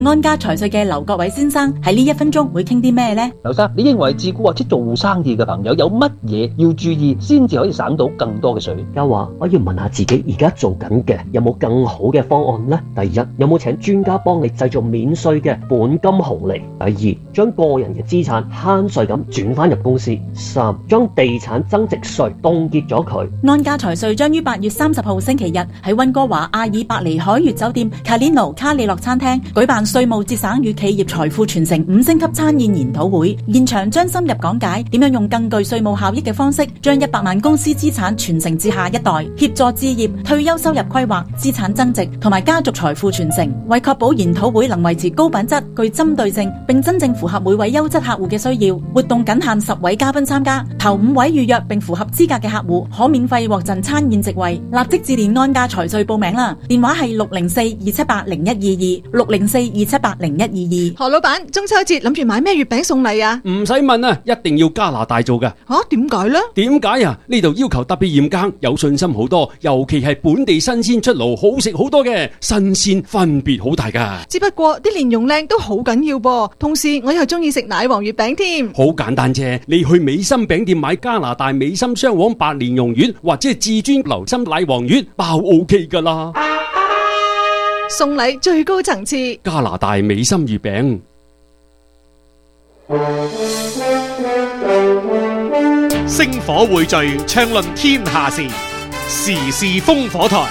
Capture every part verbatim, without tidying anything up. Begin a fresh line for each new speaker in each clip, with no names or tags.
安家財稅嘅劉國偉先生喺呢一分鐘會傾啲咩呢？
劉生，你認為自雇或者做生意嘅朋友有乜嘢要注意，先至可以省到更多嘅稅？
又話我要問下自己而家做緊嘅有冇更好嘅方案呢？第一，有冇請專家幫你製造免稅嘅本金紅利？第二，將個人嘅資產慳稅咁轉翻入公司。三，將地產增值稅凍結咗佢。
安家財稅將於八月三十號星期日喺溫哥華阿爾伯尼海悅酒店卡列諾卡里諾餐廳舉辦稅務節省與企業財富傳承五星級餐宴研討會，現場將深入講解點樣用更具稅務效益嘅方式，將一百萬公司資產傳承至下一代，協助置業、退休收入規劃、資產增值同埋家族財富傳承。為確保研討會能維持高品質、具針對性，並真正符合每位優質客戶嘅需要，活動僅限十位嘉賓參加，頭五位預約並符合資格嘅客戶可免費獲贈餐宴席位。立即致電安家財稅報名啦，電話係六零四二七八零一二二六零四二七八零一二二。
何老闆，中秋節諗住買咩月餅送禮啊？
唔使問啊，一定要加拿大做嘅。
吓，點解呢？
點解啊？呢度要求特別嚴格，有信心好多，尤其係本地新鮮出爐，好食好多嘅，新鮮分別好大噶。
只不過啲蓮蓉靚都好緊要噃，同時我又中意食奶黃月餅添。
好簡單啫，你去美心餅店買加拿大美心雙黃白蓮蓉月或者係至尊流心奶黃月，包 OK 噶啦。
送禮最高層次，
加拿大美心月餅。
星火匯聚，暢論天下事，時事烽火台。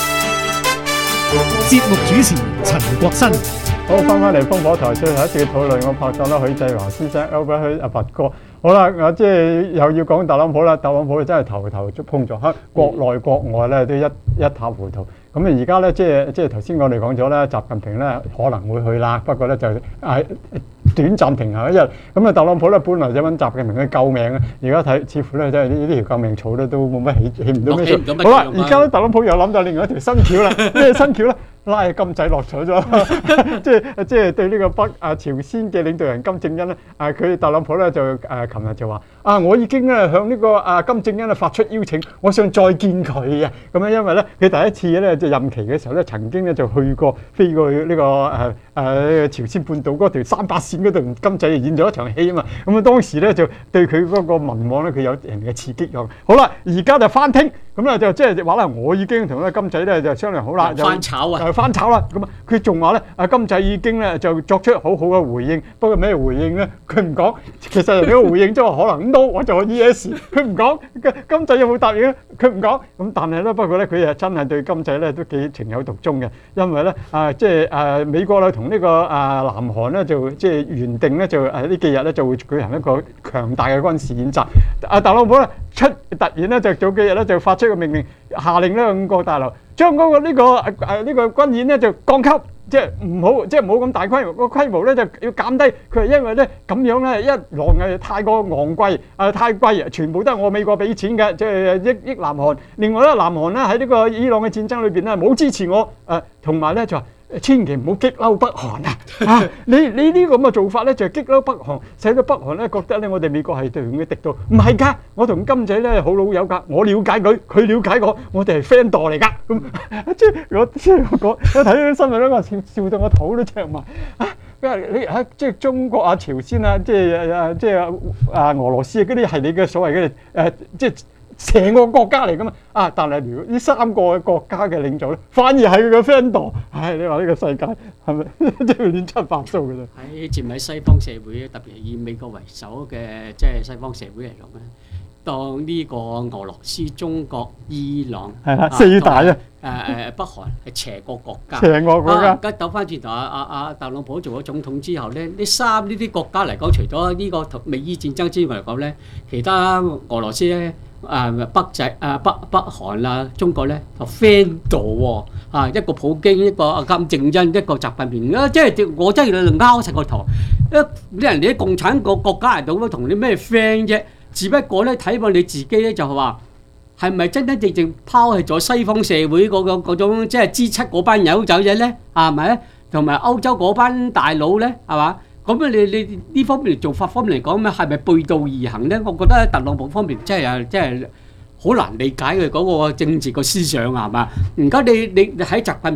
節目主持陳國新。
好，翻返嚟烽火台最後一節嘅討論，我拍檔啦許繼華先生 Albert 阿拔哥。好啦，我即係又要講特朗普啦，特朗普真係頭頭碰咗黑，國內國外咧都一一塌糊塗。咁啊而家咧即係即係頭先我哋講咗咧，習近平咧可能會去啦，不過咧就係短暫停下一日。咁啊特朗普咧本來就揾習近平去救命啊，而家睇似乎咧真係呢呢條救命草咧都冇乜起起唔到咩水。好啦，而家咧特朗普又諗到另外一條新橋啦，咩新橋咧？拉金仔落水咗，即係即係對呢個北啊朝鮮嘅領導人金正恩咧，啊佢特朗普咧就誒琴日就話啊，我已經咧向呢個啊金正恩咧發出邀請，我想再見佢啊，咁樣因為咧佢第一次咧就任期嘅時候咧曾經咧就去過飛過去呢個誒誒朝鮮半島嗰條三八線嗰度，金仔演咗一場戲啊嘛，咁啊當時咧就對佢嗰個民望咧佢有人嘅刺激咗。好啦，而家就翻聽，咁咧就即係話啦，我已經同咧金仔咧就商量好啦，
翻炒啊！
翻炒啦，咁啊佢仲話咧，阿金仔已經咧就作出好好嘅回應，不過咩回應咧？佢唔講。其實呢個回應即係話可能 no， 我就 yes， 佢唔講。金仔有冇答應咧？佢唔講。咁但係咧，不過咧佢係真係對金仔咧都幾情有獨鍾嘅，因為咧啊即係誒美國咧同呢個啊南韓咧就即係原定咧就誒呢幾日咧就會舉行一個強大嘅軍事演習。阿特朗普咧出突然咧就早幾日咧就發出個命令，下令呢五角大樓將嗰個呢個誒誒呢個軍演咧就降級，即係唔好即係冇咁大規模，個規模咧就要減低。佢係因為咧咁樣咧一來係太過昂貴，誒太貴，全部都係我美國俾錢嘅，即係益益南韓。另外咧，南韓咧喺呢個伊朗嘅戰爭裏邊咧冇支持我，誒同埋咧就話千祈唔好激嬲北韓啊！啊，你你呢個咁嘅做法咧就係激嬲北韓，使到北韓咧覺得咧我哋美國係對佢嘅敵到。唔係㗎，我同金仔咧好老友㗎，我了解佢，佢了解我，我哋係 friend 度嚟㗎。咁即係我即係我講，我睇到新聞咧，我笑笑到我肚都赤埋。啊，你啊即係中國啊、朝鮮啊、即係啊、即係啊、俄羅斯啊嗰啲係你嘅所謂嘅誒即係。成個國家嚟噶嘛啊！但係如果呢三個國家嘅領袖咧，反而係佢嘅 friend 度。唉，你話呢個世界係咪即係亂七八糟嘅啫？
喺佔喺西方社會，特別係以美國為首嘅即係西方社會嚟講咧，當呢個俄羅斯、中國、伊朗
係啦四大啊，誒誒
北韓係邪惡國家。
邪惡國家。
而家倒翻轉頭，阿阿阿特朗普做咗總統之後咧，呢三呢啲國家嚟講，除咗呢個美伊戰爭之外嚟講咧，其他俄羅斯咧。誒北仔誒北北韓啊，中國咧就 friend 度喎啊，一個普京，一個金正恩，一個習近平啊，即係我真係拗實個頭。一啲人哋啲共產國國家嚟到，同你咩 friend 啫？只不過咧睇過你自己咧，就係話係咪真真正正拋棄咗西方社會嗰個嗰種即係 G 七嗰班友仔啫咧？係咪？同埋歐洲嗰班大佬咧，係嘛？咁啊，你你呢方面做法方面嚟講，咩係咪背道而行咧？我覺得特朗普方面真係啊，真係好難理解佢嗰個政治個思想係嘛？而家你你喺習近平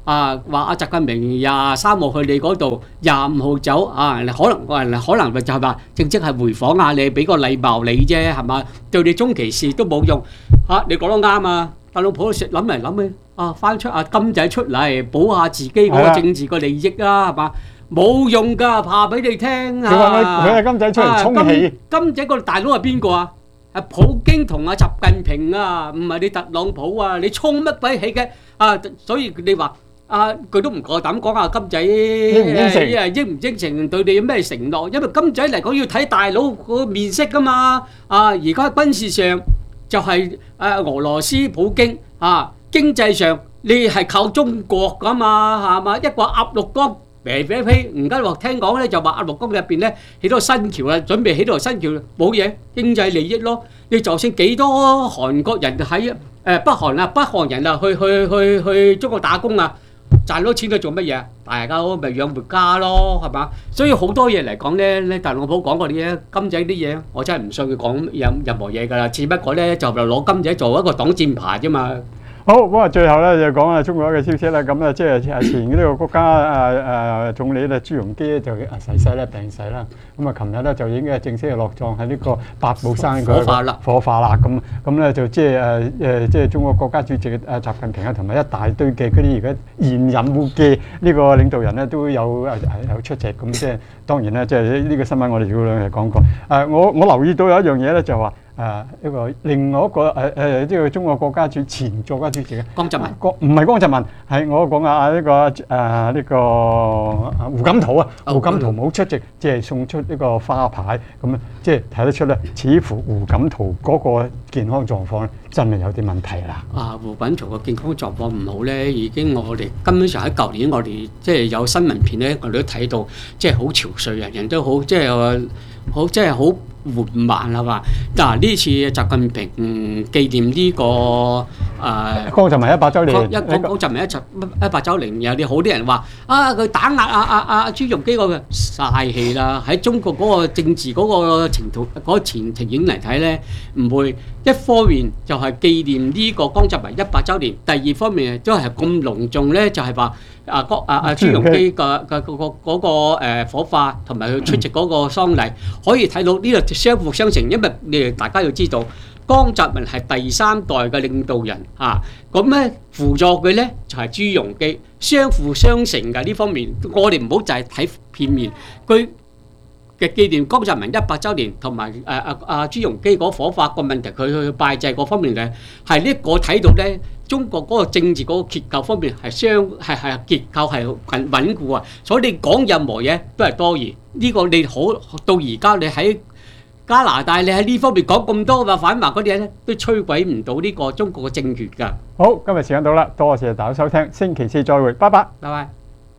啊，話阿習近平廿三號去你嗰度，廿五號走啊，可能可能可能就係話正式係回訪下你，俾個禮貌你啫，係嘛？對你中期事都冇用嚇、啊，你講得啱啊！特朗普諗嚟諗去啊，翻出阿金仔出嚟補下自己嗰個政治個利益啦，係嘛？冇用㗎，怕俾你聽啊！
佢話佢係金仔出嚟充氣。
金金仔個大佬係邊個啊？係普京同阿習近平啊，唔係你特朗普啊！你衝乜鬼氣嘅啊？所以你話。啊！佢都唔夠膽講啊！金仔
應唔應承？
應唔應承對你有咩承諾？因為金仔嚟講要睇大佬個面色噶嘛。啊！而家軍事上就係誒俄羅斯普京啊，經濟上你係靠中國噶嘛，係嘛？一個鴨綠江啤啤啤，而家話聽講咧就話鴨綠江入邊咧起多新橋啦，準備起多新橋冇嘢，經濟利益咯。你就算幾多韓國人喺誒北韓啊，北韓人啊去去去去中國打工啊！賺到錢去做乜嘢？大家咪養活家咯，係嘛？所以好多嘢嚟講咧，咧特朗普講過啲嘢，金仔啲嘢，我真係唔信佢講任任何嘢㗎啦。只不過咧就攞金仔做一個擋箭牌啫嘛。
好，咁啊，最後咧就講下中國嘅消息啦。咁咧即係前呢個國家誒誒總理咧朱鎔基咧就逝世咧病逝啦。咁啊，琴日咧就已經係正式係落葬喺呢個八寶山嗰個
火化啦，
火化啦。咁咁咧就即係誒誒，即係中國國家主席誒習近平啊，同埋一大堆嘅嗰啲而家現任嘅呢個領導人咧都有誒有出席。咁即係當然咧，即係呢個新聞我哋早兩日講過。誒，我我留意到有一樣嘢咧，就話。誒一個另外一個誒誒即係中國國家主前國家主席嘅
江澤民，
國唔係江澤民，係我講啊呢個誒呢個胡錦濤啊，胡錦濤冇出席，即係送出呢個花牌咁樣，即係睇得出咧，似乎胡錦濤嗰個健康狀況咧真係有啲問題啦。啊，
胡錦濤個健康狀況唔好咧，已經我哋根本上喺舊年我哋即係有新聞片咧，我哋都睇到即係好憔悴，人人都好即係好即係好。緩慢係嘛？嗱呢次習近平、嗯、紀念呢、這個誒、呃、
江澤民一百週年，
一講江澤民一集一百週年，有啲好啲人話啊佢打壓啊啊啊朱鎔基嗰個嘥氣啦！喺中國嗰個政治嗰個程度嗰、那個前情景嚟睇咧，唔會一方面就係紀念呢個江澤民一百週年，第二方面都係咁隆重咧，就係、是、話。啊，郭啊啊朱鎔基嘅嘅嗰個嗰個誒火化同埋佢出席嗰個喪禮，可以睇到呢個相輔相成，因為你哋大家要知道，江澤民係第三代嘅領導人嚇，咁咧輔助佢咧就係朱鎔基，相輔相成嘅呢方面，我哋唔好就係睇片面，佢嘅紀念江澤民一百週年同埋誒誒阿朱鎔基嗰火化個問題，佢去拜祭嗰方面嘅係呢個睇到咧。中國嗰個政治嗰個結構方面係相係係結構係穩穩固啊，所以你講任何嘢都係多餘。呢個你好到而家你喺加拿大，你喺呢方面講咁多話反華嗰啲嘢咧，都摧毀唔到呢個中國嘅政權㗎。
好，今日時間到啦，多謝大家收聽，星期四再會，拜拜，
拜拜。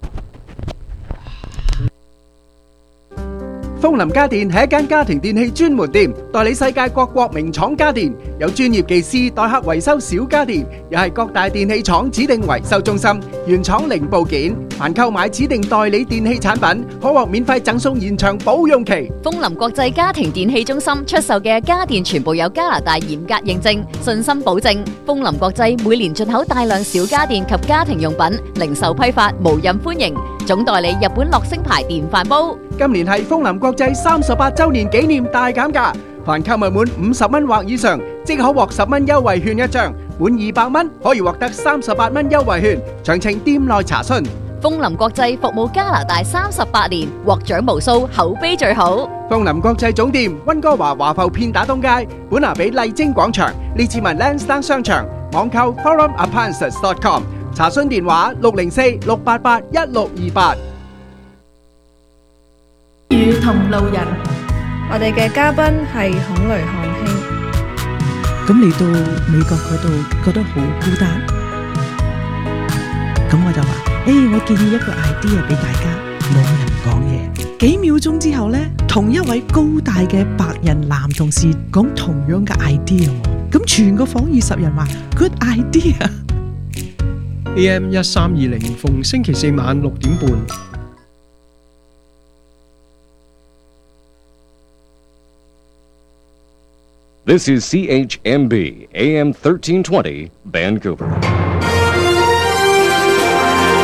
風林家電係一間家庭電器專門店，代理世界各國名廠家電，有專業技師代客維修小家電，又係各大電器廠指定維修中心，原廠零部件。凡購買指定代理電器產品，可獲免費贈送延長保用期。
風林國際家庭電器中心出售嘅家電全部有加拿大嚴格認證，信心保證。風林國際每年進口大量小家電及家庭用品，零售批發無任歡迎。總代理日本樂聲牌電飯煲。
今年係風林國際三十八週年紀念大減價，凡購物滿五十蚊或以上，即可獲十蚊優惠券一張；滿二百蚊可以獲得三十八蚊優惠券。詳情店內查詢。
風林國際服務加拿大三十八年，獲獎無數，口碑最好。
風林國際總店溫哥華華埠片打東街，本拿比麗晶廣場，列治文 Lansdowne 商場，網購 forum appliances dot com， 查詢電話六零四六八八一六二八。
與同路人，我哋嘅嘉賓係孔雷漢卿。
咁你到美國嗰度覺得好孤單，咁我就話：誒，我建議一個 idea 俾大家，冇人講嘢。幾秒鐘之後呢，同一位高大嘅白人男同事講同樣嘅 idea， 咁全個房二十人話 good idea。A M 一三二零，逢星期四晚六點半。
This is C H M B, A M thirteen twenty, Vancouver.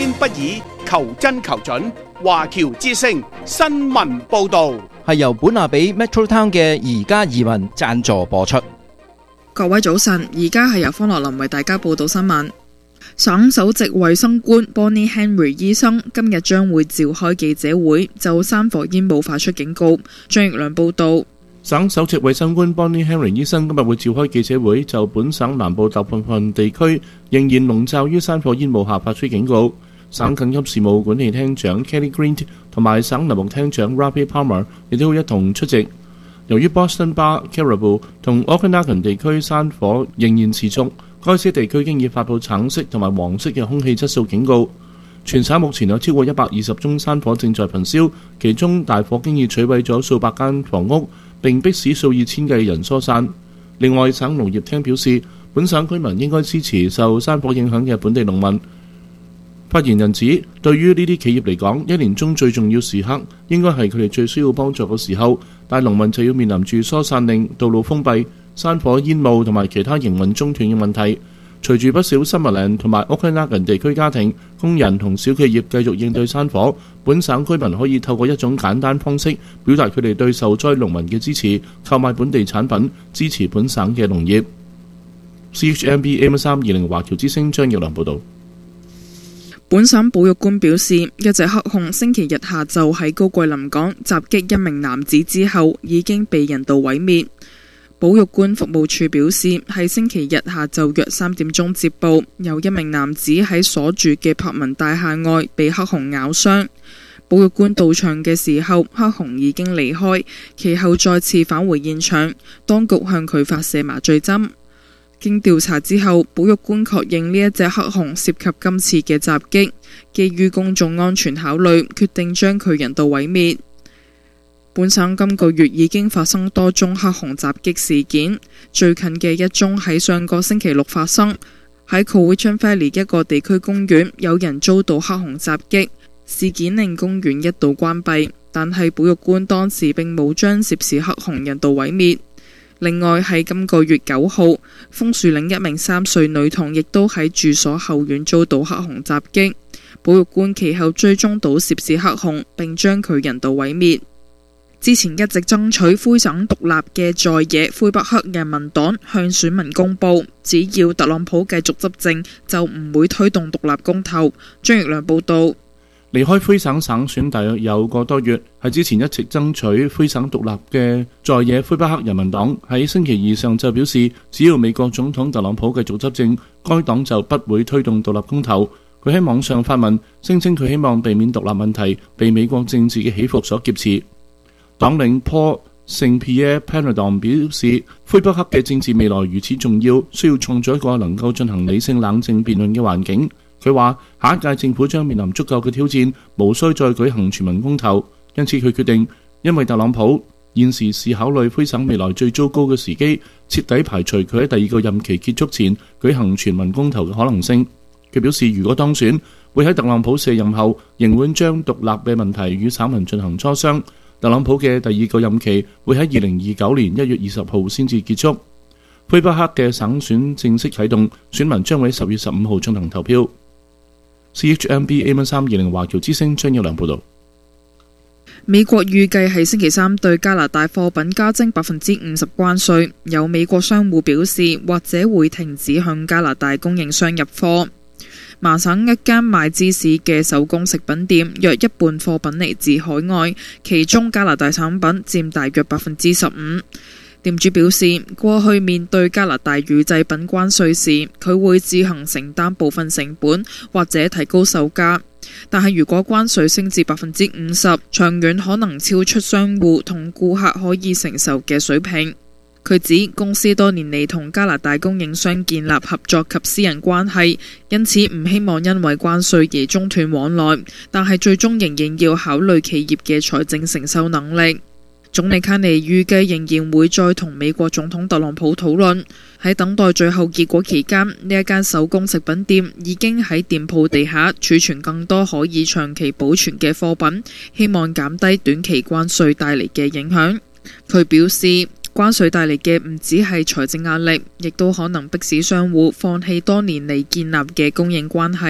偏不倚，求真求準。華僑之聲新聞報導
係由本拿比 Metro Town 嘅宜家移民贊助播出。
各位早晨，而家係由方樂林為大家報道新聞。省首席衛生官 Bonnie Henry 醫生今日將會召開記者會，就山火煙霧發出警告。張奕良報道。
省首席衛生官 Bonnie Henry 醫生今日會召開記者會，就本省南部大部分地區仍然籠罩於山火煙霧下發出警告。省緊急事務管理廳長 Kelly Green 同埋省林務廳長 Ravi Palmer 亦都會一同出席。由於 Boston Bar、Caribou 同 Okanagan 地區山火仍然持續，該些地區經已發布橙色同埋黃色嘅空氣質素警告。全省目前有超過一百二十宗山火正在焚燒，其中大火經已摧毀咗數百間房屋，並迫使數以千計人疏散。另外，省農業廳表示，本省居民應該支持受山火影響嘅本地農民。發言人指，對於呢啲企業嚟講，一年中最重要時刻應該係佢哋最需要幫助嘅時候，但農民就要面臨住疏散令、道路封閉、山火煙霧同埋其他營運中斷嘅問題。隨住不少 Summerland 同埋 Okanagan 地區家庭、工人同小企業繼續應對山火，本省居民可以透過一種簡單方式表達佢哋對受災農民嘅支持，購買本地產品，支持本省嘅農業。C H M B M 三二零華僑之聲張耀良報導。
本省保育官表示，一隻黑熊星期日下晝喺高桂林港襲擊一名男子之後，已經被人道毀滅。保育官服務處表示，喺星期日下晝約三點鐘接報，有一名男子喺所住嘅柏文大廈外被黑熊咬傷。保育官到場嘅時候，黑熊已經離開，其後再次返回現場，當局向佢發射麻醉針。經調查之後，保育官確認呢一隻黑熊涉及今次嘅襲擊，基於公眾安全考慮，決定將佢人道毀滅。本省今個月已經發生多宗黑熊襲擊事件，最近嘅一宗喺上個星期六發生，喺 Cowichan Valley 一個地區公園，有人遭到黑熊襲擊，事件令公園一度關閉，但係保育官當時並冇將涉事黑熊人道毀滅。另外喺今個月九號，楓樹嶺一名三歲女童亦都喺住所後院遭到黑熊襲擊，保育官其後追蹤到涉事黑熊，並將佢人道毀滅。之前一直爭取魁省獨立嘅在野魁北克人民黨向選民公佈，只要特朗普繼續執政，就唔會推動獨立公投。張奕良報導。
離開魁省省選大約有個多月，係之前一直爭取魁省獨立嘅在野魁北克人民黨喺星期二上晝表示，只要美國總統特朗普繼續執政，該黨就不會推動獨立公投。佢喺網上發文，聲稱佢希望避免獨立問題被美國政治嘅起伏所劫持。黨領 Paul Saint-Pierre Plamondon 表示，魁北克嘅政治未來如此重要，需要創造一個能夠進行理性冷靜辯論嘅環境。佢話下一屆政府將面臨足夠嘅挑戰，無需再舉行全民公投，因此佢決定，因為特朗普現時是考慮魁省未來最糟糕嘅時機，徹底排除佢喺第二個任期結束前舉行全民公投嘅可能性。佢表示，如果當選，會喺特朗普卸任後，仍會將獨立嘅問題與省民進行磋商。特朗普嘅第二個任期會喺二零二九年一月二十號先至結束。魁北克嘅省選正式啟動，選民將會喺十月十五號進行投票。C H M B A 三二零華僑之聲張耀良報導。
美國預計喺星期三對加拿大貨品加徵百分之五十關稅，有美國商戶表示，或者會停止向加拿大供應商入貨。麻省一間賣芝士嘅手工食品店，約一半貨品嚟自海外，其中加拿大產品佔大約百分之十五。店主表示，過去面對加拿大乳製品關稅時，佢會自行承擔部分成本或者提高售價，但係如果關稅升至百分之五十，長遠可能超出商戶同顧客可以承受嘅水平。佢指公司多年嚟同加拿大供應商建立合作及私人關係，因此唔希望因為關稅而中斷往來，但係最終仍然要考慮企業嘅財政承受能力。總理卡尼預計仍然會再同美國總統特朗普討論。喺等待最後結果期間，呢一間手工食品店已經喺店鋪地下儲存更多可以長期保存嘅貨品，希望減低短期關稅帶嚟嘅影響。佢表示，關稅帶嚟嘅唔止係財政壓力，亦都可能迫使商戶放棄多年嚟建立嘅供應關係。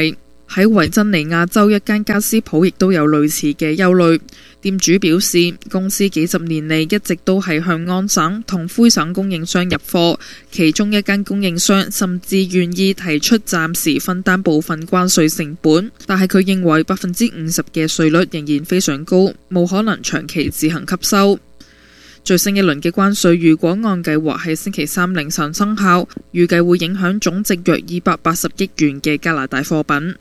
喺維珍尼亞州一間家私鋪亦都有類似嘅憂慮。店主表示，公司幾十年嚟一直都係向安省同魁省供應商入貨，其中一間供應商甚至願意提出暫時分擔部分關稅成本，但係佢認為百分之五十嘅稅率仍然非常高，冇可能長期自行吸收。最新一輪嘅關稅如果按計劃喺星期三凌晨生效，預計會影響總值約二百八十億元嘅加拿大貨品。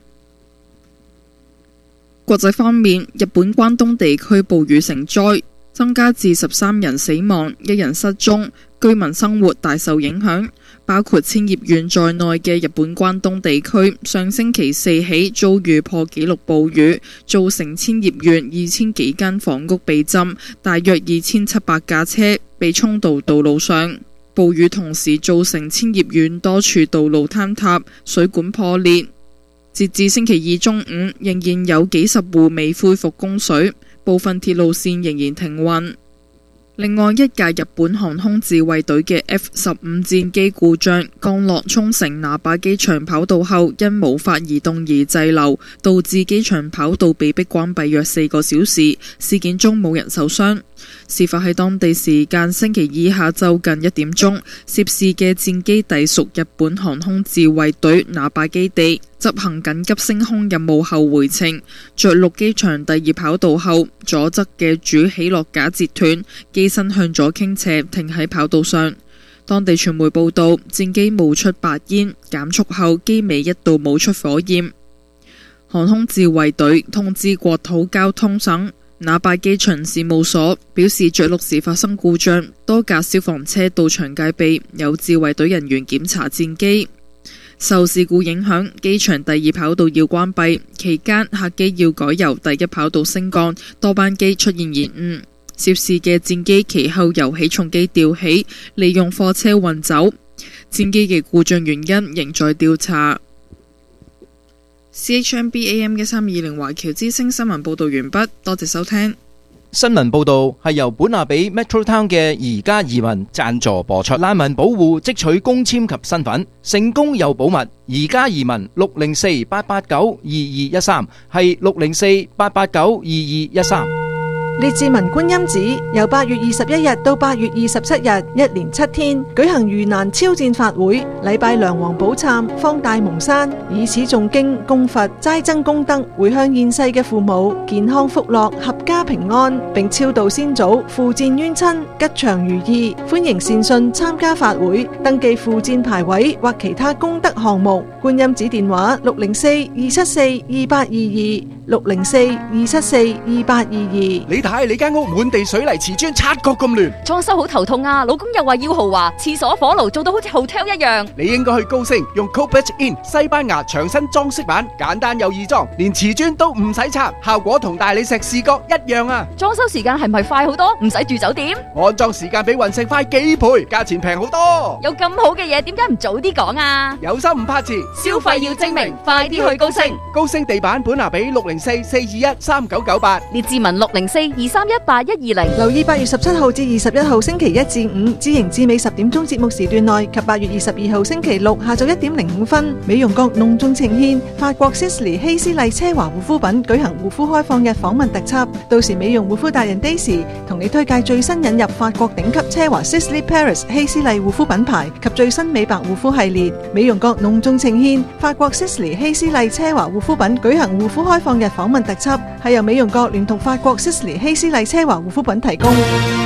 國際方面，日本關東地區暴雨成災，增加至十三人死亡，一人失蹤，居民生活大受影響。包括千葉縣在內嘅日本關東地區，上星期四起遭遇破紀錄暴雨，造成千葉縣二千幾間房屋被浸，大約二千七百架車被沖到道路上。暴雨同時造成千葉縣多處道路坍塌，水管破裂。截至星期二中午，仍然有幾十戶未恢復供水，部分鐵路線仍然停運。另外，一架日本航空自衛隊嘅 F 十五戰機故障，降落沖繩那霸機場跑道後，因無法移動而滯留，導致機場跑道被迫關閉約四個小時。事件中冇人受傷。事發喺當地時間星期二下晝近一點鐘，涉事嘅戰機隸屬日本航空自衛隊那霸基地，執行緊急升空任務後回程，着陸機場第二跑道後，左側嘅主起落架截斷，機身向左傾斜停喺跑道上。當地傳媒報道，戰機冒出白煙，減速後機尾一度冒出火焰。航空自衛隊通知國土交通省那霸機場事務所，表示着陸時發生故障，多架消防車到場戒備，有自衛隊人員檢查戰機。受事故影響，機場第二跑道要關閉，期間客機要改由第一跑道升降，多班機出現延誤。涉事嘅戰機其後由起重機吊起，利用貨車運走。戰機嘅故障原因仍在調查。C H M B A M 嘅三二零華僑之聲新聞報道完畢，多謝收聽。
新聞報道係由本亞比 Metro Town 嘅宜家移民贊助播出。難民保護即取公簽及身份，成功又保密。宜家移民六零四八八九二二一三係六零四八八九二二一三。
列治文觀音寺由八月二十一日到八月二十七日，一連七天舉行盂蘭超薦法會，禮拜梁皇寶懺，方大蒙山，以此誦經供佛，齋增功德，回向現世嘅父母健康福樂，合家平安，並超度先祖，付戰冤親，吉祥如意。歡迎善信參加法會，登記附薦牌位或其他功德項目。觀音寺電話六零四二七四二八二二。六零四二七四二八二二。
你睇你間屋滿地水泥瓷磚，察覺咁亂，
裝修好頭痛啊！老公又話要豪華，廁所火爐做到好似 hotel 一樣。
你應該去高升，用 Cobalt In 西班牙牆身裝飾板，簡單又易裝，連瓷磚都唔使拆，效果同大理石視覺一樣啊！
裝修時間係咪快好多？唔使住酒店？
安裝時間比雲石快幾倍，價錢平好多。
有咁好嘅嘢，點解唔早啲講啊？
有心唔怕遲，
消費要精明，快啲去高升。
高升地板本拿比六零四四二一三九九八，
列治文六零四二三一八一二零。
留意八月十七號至二十一號星期一至五，知營至美十點鐘節目時段內及八月二十二號星期六下晝一點零五分，美容閣隆重呈獻法國 Sisley 希斯麗奢華護膚品舉行護膚開放日訪問特輯，到時美容護膚達人 Daisy 同你推介最新引入法國頂級奢華 Sisley Paris 希斯麗護膚品牌及最新美白護膚系列。美容閣隆重呈獻法國 Sisley 希斯麗奢華護膚品舉行護膚開放日訪問特輯，係由美容閣聯同法國 Sisley 希斯麗奢華護膚品提供。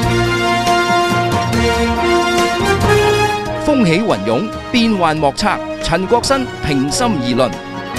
風起雲湧，變幻莫測。陳國新平心而論。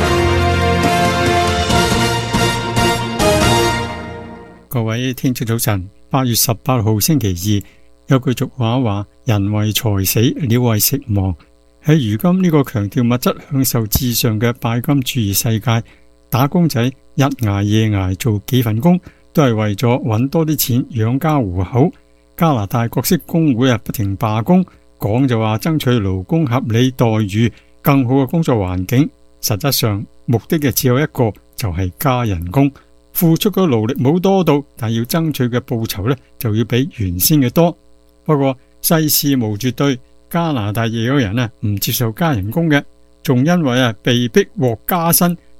各位聽眾早晨，八月十八號星期二，有句俗話話：人為財死，鳥為食亡。喺如今呢個強調物質享受至上嘅拜金主義世界，打工仔日捱夜捱做幾份工，都係為咗揾多啲錢養家糊口。加拿大各式工會啊不停罷工，講就話爭取勞工合理待遇、更好嘅工作環境。實質上目的嘅只有一個，就係加人工。付出嘅勞力冇多到，但要爭取嘅報酬呢，就要比原先嘅多。不過世事無絕對，加拿大亦有人啊唔接受加人工嘅，仲因為啊被逼獲加薪而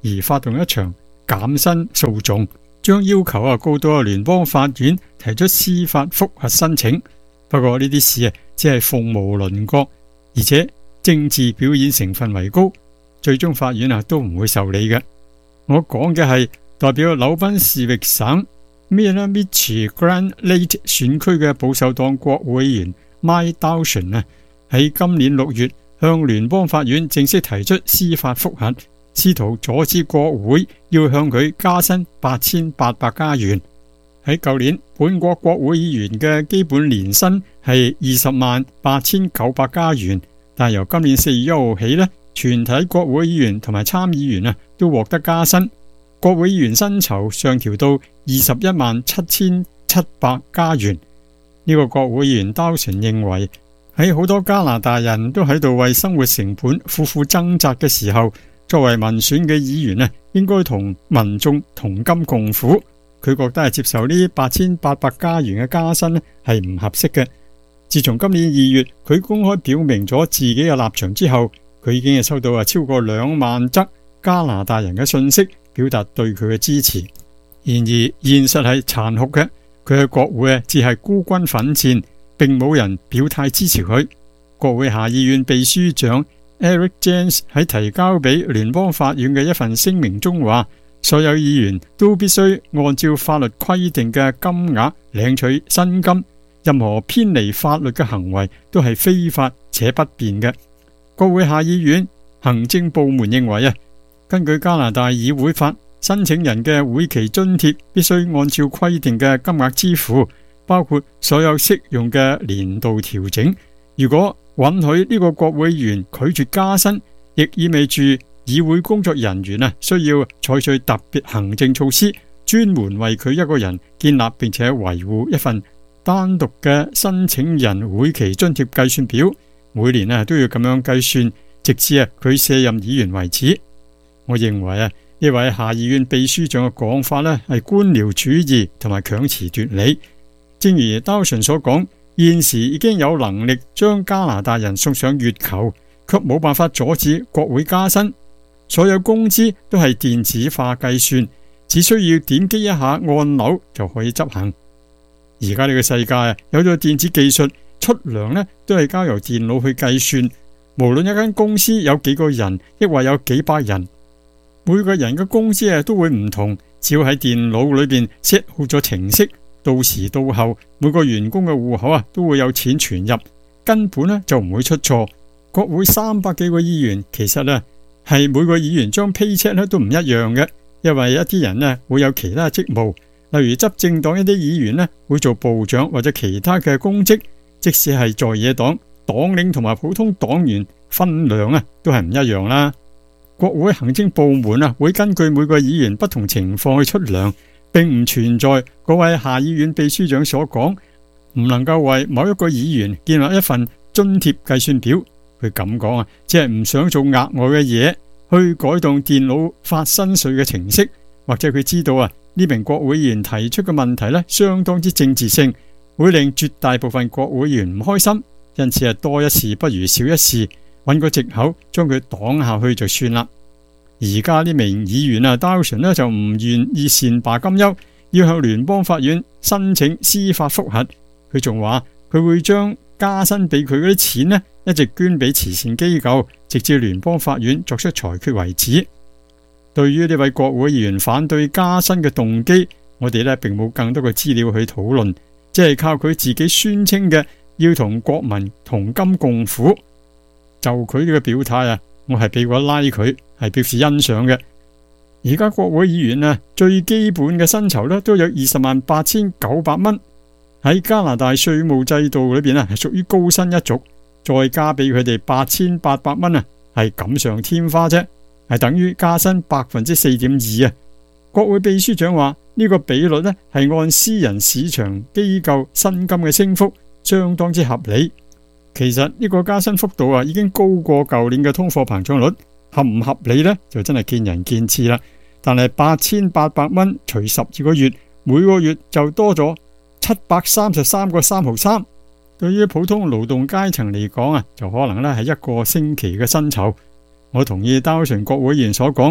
而發動一場減薪訴訟，將要求啊告到聯邦法院提出司法覆核申請。不過呢啲事啊，只係鳳毛麟角，而且政治表演成分為高，最終法院啊都唔會受理嘅。我講嘅係代表紐賓士域省 Miramichi Grand Lake 選區嘅保守黨國會議員 Mike Dawson 啊，喺今年六月向聯邦法院正式提出司法覆核，試圖阻止國會要向佢加薪八千八百加元。喺舊年，本國國會議員嘅基本年薪係二十萬八千九百加元，但由今年四月一號起呢，全體國會議員同埋參議員啊都獲得加薪，國會議員薪酬上調到二十一萬七千七百加元。呢、這個國會議員Dawson認為，喺好多加拿大人都喺度為生活成本苦苦掙扎嘅時候，作為民選嘅議員啊，應該同民眾同甘共苦。佢覺得係接受呢八千八百加元嘅加薪咧係唔合適嘅。自從今年二月佢公開表明咗自己嘅立場之後，佢已經係收到啊超過兩萬則加拿大人嘅信息，表達對佢嘅支持。然而現實係殘酷嘅，佢喺國會啊只係孤軍奮戰，並冇人表態支持佢。國會下議院秘書長 Eric James 喺提交俾聯邦法院嘅一份聲明中話，所有議員都必須按照法律規定嘅金額領取薪金，任何偏離法律嘅行為都係非法且不便嘅。國會下議院行政部門認為啊，根據加拿大議會法，申請人嘅會期津貼必須按照規定嘅金額支付，包括所有適用嘅年度調整。如果允許呢個國會議員拒絕加薪，亦意味住議會工作人員啊，需要採取特別行政措施，專門為佢一個人建立並且維護一份單獨嘅申請人會期津貼計算表，每年啊都要咁樣計算，直至啊佢卸任議員為止。我認為啊，呢位下議院秘書長嘅講法呢係官僚主義同埋強詞奪理。正如Dawson所講，現時已經有能力將加拿大人送上月球，卻冇辦法阻止國會加薪。所有工資都係電子化計算，只需要點擊一下按鈕就可以執行。而家呢個世界啊，有咗電子技術，出糧呢都係交由電腦去計算。無論一間公司有幾個人，抑或有幾百人，每個人嘅工資啊都會唔同。只要喺電腦裏邊 set 好咗程式，到時到後每個員工嘅戶口啊都會有錢存入，根本呢就唔會出錯。國會三百幾個議員，其實呢係每個議員張 paycheck 咧都唔一樣嘅，因為一啲人呢會有其他職務，例如執政黨一啲議員呢會做部長或者其他嘅公職，即使係在野黨黨領同埋普通黨員分量啊都係唔一樣啦。國會行政部門啊會根據每個議員不同情況去出糧，並唔存在嗰位下議院秘書長所講唔能夠為某一個議員建立一份津貼計算表。佢咁講啊，只係唔想做額外嘅嘢，去改動電腦發薪水嘅程式，或者佢知道啊呢名國會議員提出嘅問題呢相當之政治性，會令絕大部分國會議員唔開心，因此係多一事不如少一事，揾個藉口將佢擋下去就算啦。而家呢名議員啊Dawson呢就唔願意善罷甘休，要向聯邦法院申請司法覆核。佢仲話佢會將加薪俾佢嗰啲錢呢一直捐俾慈善機構，直至聯邦法院作出裁決為止。對於呢位國會議員反對加薪嘅動機，我哋呢並冇更多嘅資料去討論，即係靠佢自己宣稱嘅要同國民同甘共苦。就佢呢個表態啊，我係俾個拉佢，係表示欣賞嘅。而家國會議員啊，最基本嘅薪酬呢都有二十萬八千九百蚊，喺加拿大稅務制度裏邊啊係屬於高薪一族。再加俾佢哋八千八百蚊啊，係錦上添花啫，係等於加薪百分之四點二啊。國會秘書長話呢個比率呢係按私人市場機構薪金嘅升幅，相當之合理。其實呢個加薪幅度啊已經高過舊年嘅通貨膨脹率，合唔合理呢就真係見仁見智啦。但係八千八百蚊除十二個月，每個月就多咗七百三十三個三毫三。對於普通勞動階層嚟講啊，就可能咧係一個星期嘅薪酬。我同意Dawson國會議員所講，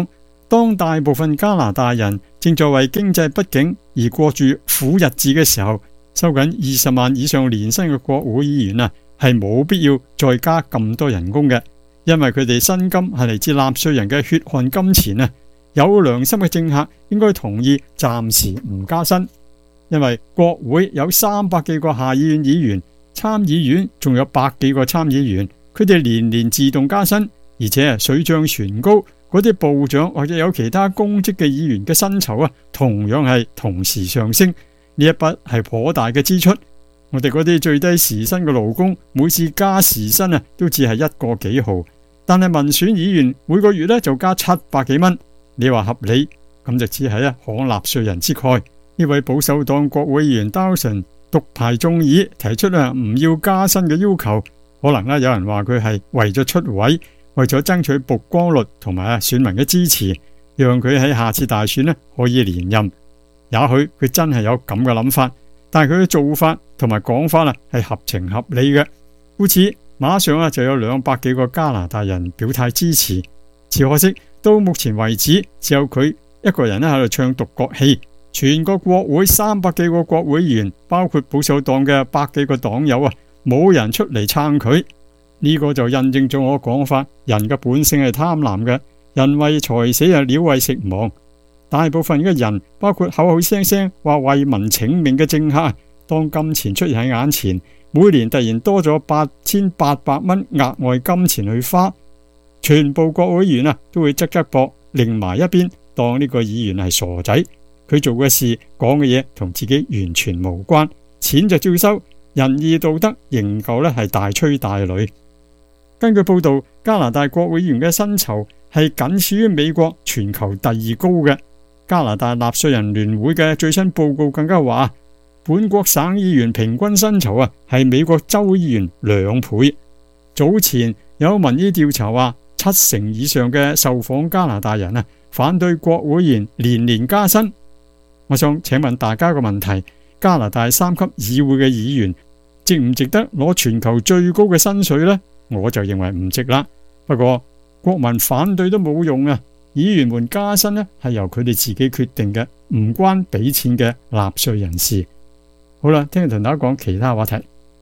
當大部分加拿大人正在為經濟不景而過住苦日子嘅時候，收緊二十萬以上年薪嘅國會議員啊，係冇必要再加咁多人工嘅，因為佢哋薪金係嚟自納稅人嘅血汗金錢啊！有良心嘅政客應該同意暫時唔加薪，因為國會有三百幾個下議院議員，參議院仲有百幾個參議員，佢哋年年自動加薪，而且水漲船高。嗰啲部長或者有其他公職嘅議員嘅薪酬啊，同樣係同時上升，呢一筆係頗大嘅支出。我哋嗰啲最低時薪嘅勞工，每次加時薪啊，都只係一個幾毫，但係民選議員每個月咧就加七百幾蚊，你話合理？咁就只係一項納稅人之慨。呢位保守黨國會議員 Dawson 獨排眾議，提出啊唔要加薪嘅要求，可能咧有人話佢係為咗出位。為咗爭取曝光率同埋啊選民嘅支持，讓佢喺下次大選呢可以連任。也許佢真係有咁嘅諗法，但係佢嘅做法同埋講法啊係合情合理嘅。故此馬上啊就有兩百幾個加拿大人表態支持。只可惜到目前為止，只有佢一個人咧喺度唱獨角戲。全個國會三百幾個國會議員，包括保守黨嘅百幾個黨友啊，冇人出嚟撐佢。呢個就印證咗我講法，人嘅本性係貪婪嘅，人為財死啊，鳥為食亡。大部分嘅人，包括口口聲聲話為民請命嘅政客，當金錢出現喺眼前，每年突然多咗八千八百蚊額外金錢去花，全部國會議員啊都會側側膊，擰埋一邊，當呢個議員係傻仔。佢做嘅事、講嘅嘢同自己完全無關，錢就照收，仁義道德仍舊咧係大吹大擂。根據報道，加拿大國會議員嘅薪酬係僅次於美國全球第二高嘅。加拿大納稅人聯會嘅最新報告更加話，本國省議員平均薪酬啊係美國州議員兩倍。早前有民意調查話，七成以上嘅受訪加拿大人啊反對國會議員年年加薪。我想請問大家個問題：加拿大三級議會嘅議員值唔值得攞全球最高嘅薪水呢？我就認為唔值啦。不過國民反對都冇用啊！議員們加薪呢係由佢哋自己決定嘅，唔關俾錢嘅納稅人士。好啦，聽日同大家講其他話題。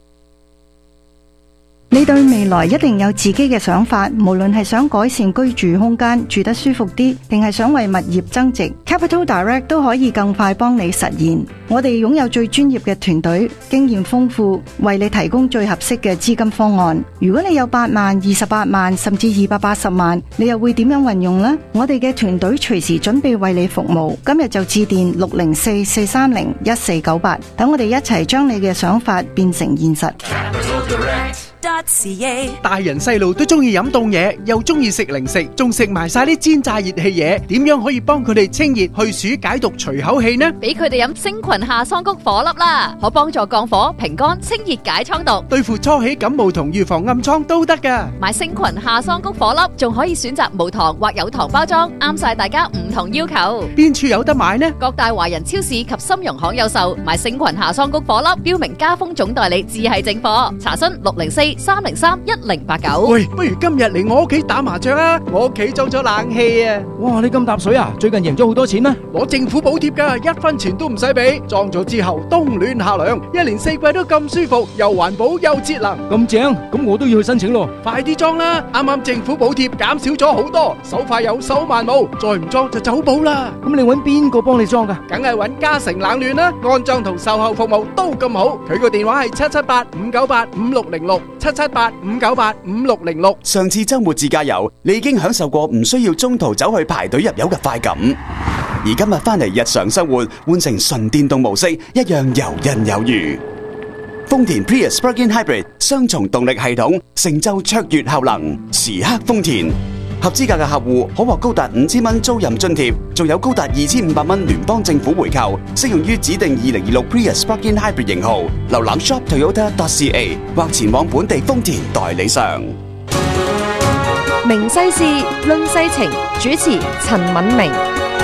你對未來一定有自己嘅想法，無論係想改善居住空間，住得舒服啲，定係想為物業增值， Capital Direct 都可以更快幫你實現。我哋擁有最專業嘅團隊，經驗豐富，為你提供最合適嘅資金方案。如果你有八萬、二十八萬甚至二百八十萬，你又會點樣運用呢？我哋嘅團隊隨時準備為你服務。今日就致電六零四四三零一四九八，等我哋一齊將你嘅想法變成現實。
大人細路都中意飲凍嘢，又中意食零食，仲食埋晒啲煎炸熱氣嘢，點樣可以幫佢哋清熱去暑解毒除口氣呢？
俾佢哋飲星群夏桑菊火粒啦，可幫助降火平肝清熱解瘡毒，
對付初起感冒同預防暗瘡都得噶。
買星群夏桑菊火粒仲可以選擇無糖或有糖包裝，啱晒大家唔同要求。
邊處有得買呢？
各大華人超市及深融行有售。買星群夏桑菊火粒，標明家風總代理，只係正貨。查詢六零四三零三一零八九。
喂，不如今日嚟我屋企打麻雀啊！我屋企裝咗冷氣啊！
哇，你咁搭水啊？最近贏咗好多錢咩？
攞政府補貼噶，一分錢都唔使俾。裝咗之後冬暖夏涼，一年四季都咁舒服，又環保又節能。
咁正，咁我都要去申請咯。
快啲裝啦！啱啱政府補貼減少咗好多，手快有手慢冇，再唔裝就走寶啦。
咁你搵邊個幫你裝噶？
梗係搵嘉誠冷暖啦，安裝同售後服務都咁好。佢個電話係七七八五九八五六零六七七八五九八五六零六。
上次周末自駕遊，你已經享受過唔需要中途走去排隊入油嘅快感，而今日翻嚟日常生活，換成純電動模式，一樣游刃有餘。豐田 Prius Plug-in Hybrid 雙重動力系統，成就卓越效能，時刻豐田。合資格嘅客戶可獲高達五千蚊租賃津貼，仲有高達二千五百蚊聯邦政府回扣，適用於指定二零二六 Prius Plug-in Hybrid 型號。瀏覽 shop toyota dot c a 或前往本地豐田代理商。
明世事，論世情，主持陳敏明。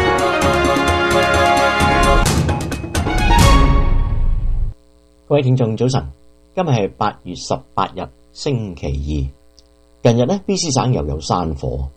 各位聽眾早晨，今日係八月十八日星期二。近日呢 B C 省又有山火，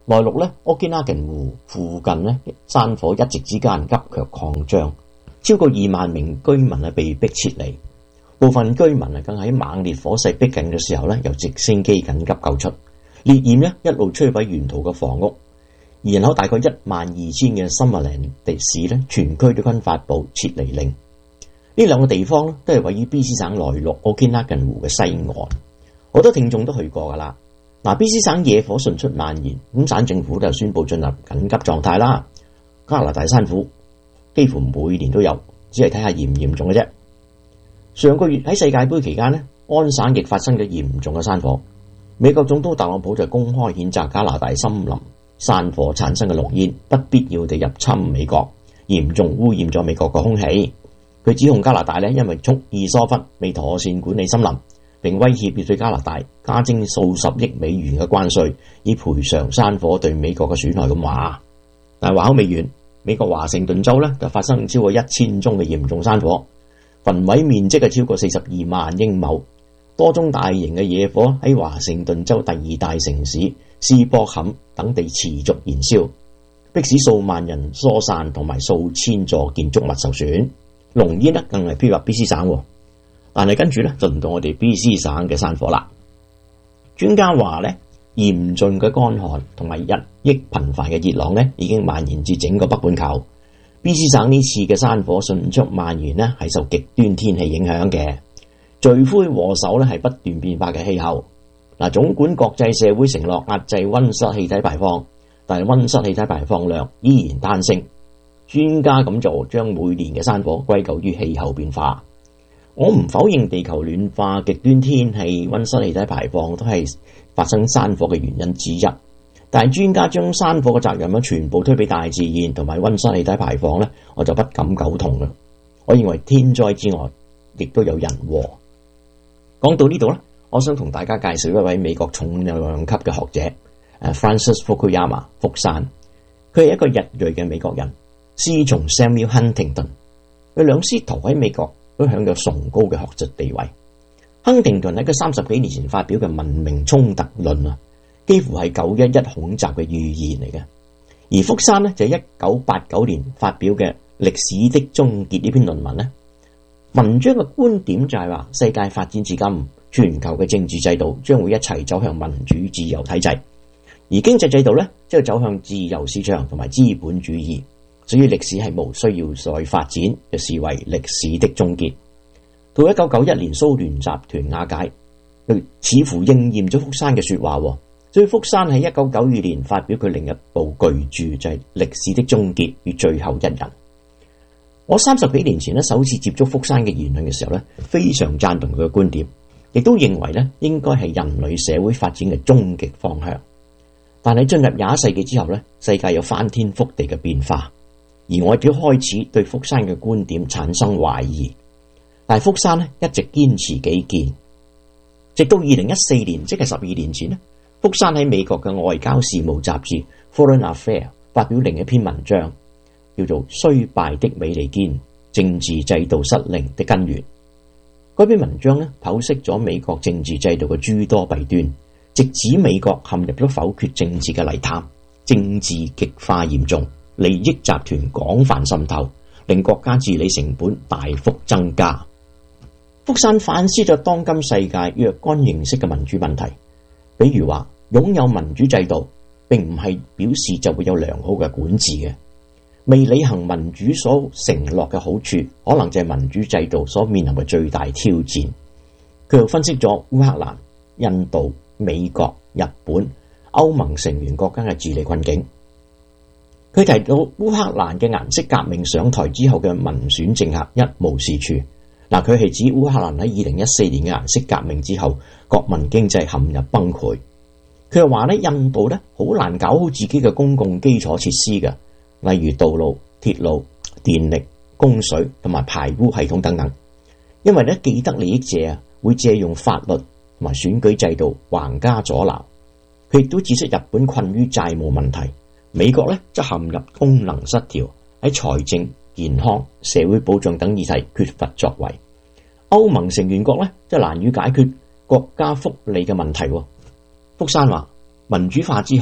內陸咧，Okanagan湖附近咧山火一夕之間急劇擴張，超過二萬名居民啊被迫撤離，部分居民啊更喺猛烈火勢逼近嘅時候咧，由直升機緊急救出。烈焰咧一路摧毀沿途嘅房屋，而人口大概一萬二千嘅 Summerland 地市咧，全區都均發布撤離令。呢兩個地方咧都係位於 B C 省內陸 Okanagan 湖嘅西岸，好多聽眾都去過噶啦。嗱 ，B C 省野火迅速蔓延，咁省政府就宣布進入緊急狀態啦。加拿大山火幾乎每年都有，只係睇下嚴唔嚴重嘅啫。上個月喺世界盃期間咧，安省亦發生咗嚴重嘅山火。美國總統特朗普就公開譴責加拿大森林山火產生嘅濃煙不必要地入侵美國，嚴重污染咗美國嘅空氣。佢指控加拿大咧，因為蓄意疏忽，未妥善管理森林，並威脅要對加拿大加徵數十億美元嘅關稅，以賠償山火對美國嘅損害咁話。但係話口未完，美國華盛頓州咧就發生超過一千宗嘅嚴重山火，焚毀面積係超過四十二萬英畝。多宗大型嘅野火喺華盛頓州第二大城市斯波坎等地持續燃燒，迫使數萬人疏散同埋數千座建築物受損。濃煙咧更係飄入 B C 省，但係跟住咧就輪到我哋 B C 省嘅山火啦。專家話咧，嚴峻嘅乾旱同埋日益頻繁嘅熱浪咧，已經蔓延至整個北半球。B C 省呢次嘅山火迅速蔓延咧，係受極端天氣影響嘅。罪魁禍首咧係不斷變化嘅氣候。嗱，總管國際社會承諾壓制溫室氣體排放，但係溫室氣體排放量依然攀升。專家咁做，將每年嘅山火歸咎於氣候變化。我唔否認地球暖化、極端天氣、溫室氣體排放都係發生山火嘅原因之一，但係專家將山火嘅責任咧全部推俾大自然同埋溫室氣體排放咧，我就不敢苟同啦。我認為天災之外，亦都有人禍。講到呢度咧，我想同大家介紹一位美國重量級嘅學者，誒 Francis Fukuyama 福山。佢係一個日裔嘅美國人，師從 Samuel Huntington。佢兩師徒喺美國都享有崇高嘅學術地位。Huntington喺佢三十幾年前發表嘅《文明衝突論》啊，幾乎係九一一恐襲嘅預言嚟嘅。而福山呢，就係一九八九年發表嘅《歷史的終結》呢篇論文呢。文章嘅觀點就係話，世界發展至今，全球嘅政治制度將會一齊走向民主自由體制，而經濟制度咧，即係走向自由市場同埋資本主義。所以歷史係無需要再發展，就視為歷史的終結。到一九九一年蘇聯集團瓦解，佢似乎應驗咗福山嘅說話。所以福山喺一九九二年發表佢另一部巨著，就係《歷史的終結與最後一人》。我三十幾年前咧首次接觸福山嘅言論嘅時候咧，非常贊同佢嘅觀點，亦都認為咧應該係人類社會發展嘅終極方向。但係進入廿一世紀之後咧，世界有翻天覆地嘅變化，而我亦都開始對福山嘅觀點產生懷疑。但係福山咧一直堅持己見，直到二零一四年，即係十二年前咧，福山喺美國嘅外交事務雜誌 Foreign Affairs 發表另一篇文章，叫做衰敗的美利堅，政治制度失靈的根源。嗰篇文章咧剖析咗美國政治制度嘅諸多弊端，直指美國陷入咗否決政治嘅泥潭，政治極化嚴重，利益集團廣泛滲透，令國家治理成本大幅增加。福山反思咗當今世界若干形式嘅民主問題，比如話擁有民主制度並唔係表示就會有良好嘅管治嘅。未履行民主所承諾嘅好處，可能就係民主制度所面臨嘅最大挑戰。佢又分析咗烏克蘭、印度、美國、日本、歐盟成員國家嘅治理困境。佢提到烏克蘭嘅顏色革命上台之後嘅民選政客一無是處。嗱，佢係指烏克蘭喺二零一四年嘅顏色革命之後，國民經濟陷入崩潰。佢又話咧，印度咧好難搞好自己嘅公共基礎設施嘅。例如道路、鐵路、電力、供水同埋排污系統等等，因為咧既得利益者啊會借用法律同埋選舉制度橫加阻撓。佢亦都指出日本困於債務問題，美國咧則陷入功能失調，喺財政、健康、社會保障等議題缺乏作為。歐盟成員國咧則難以解決國家福利嘅問題。福山話，民主化之後，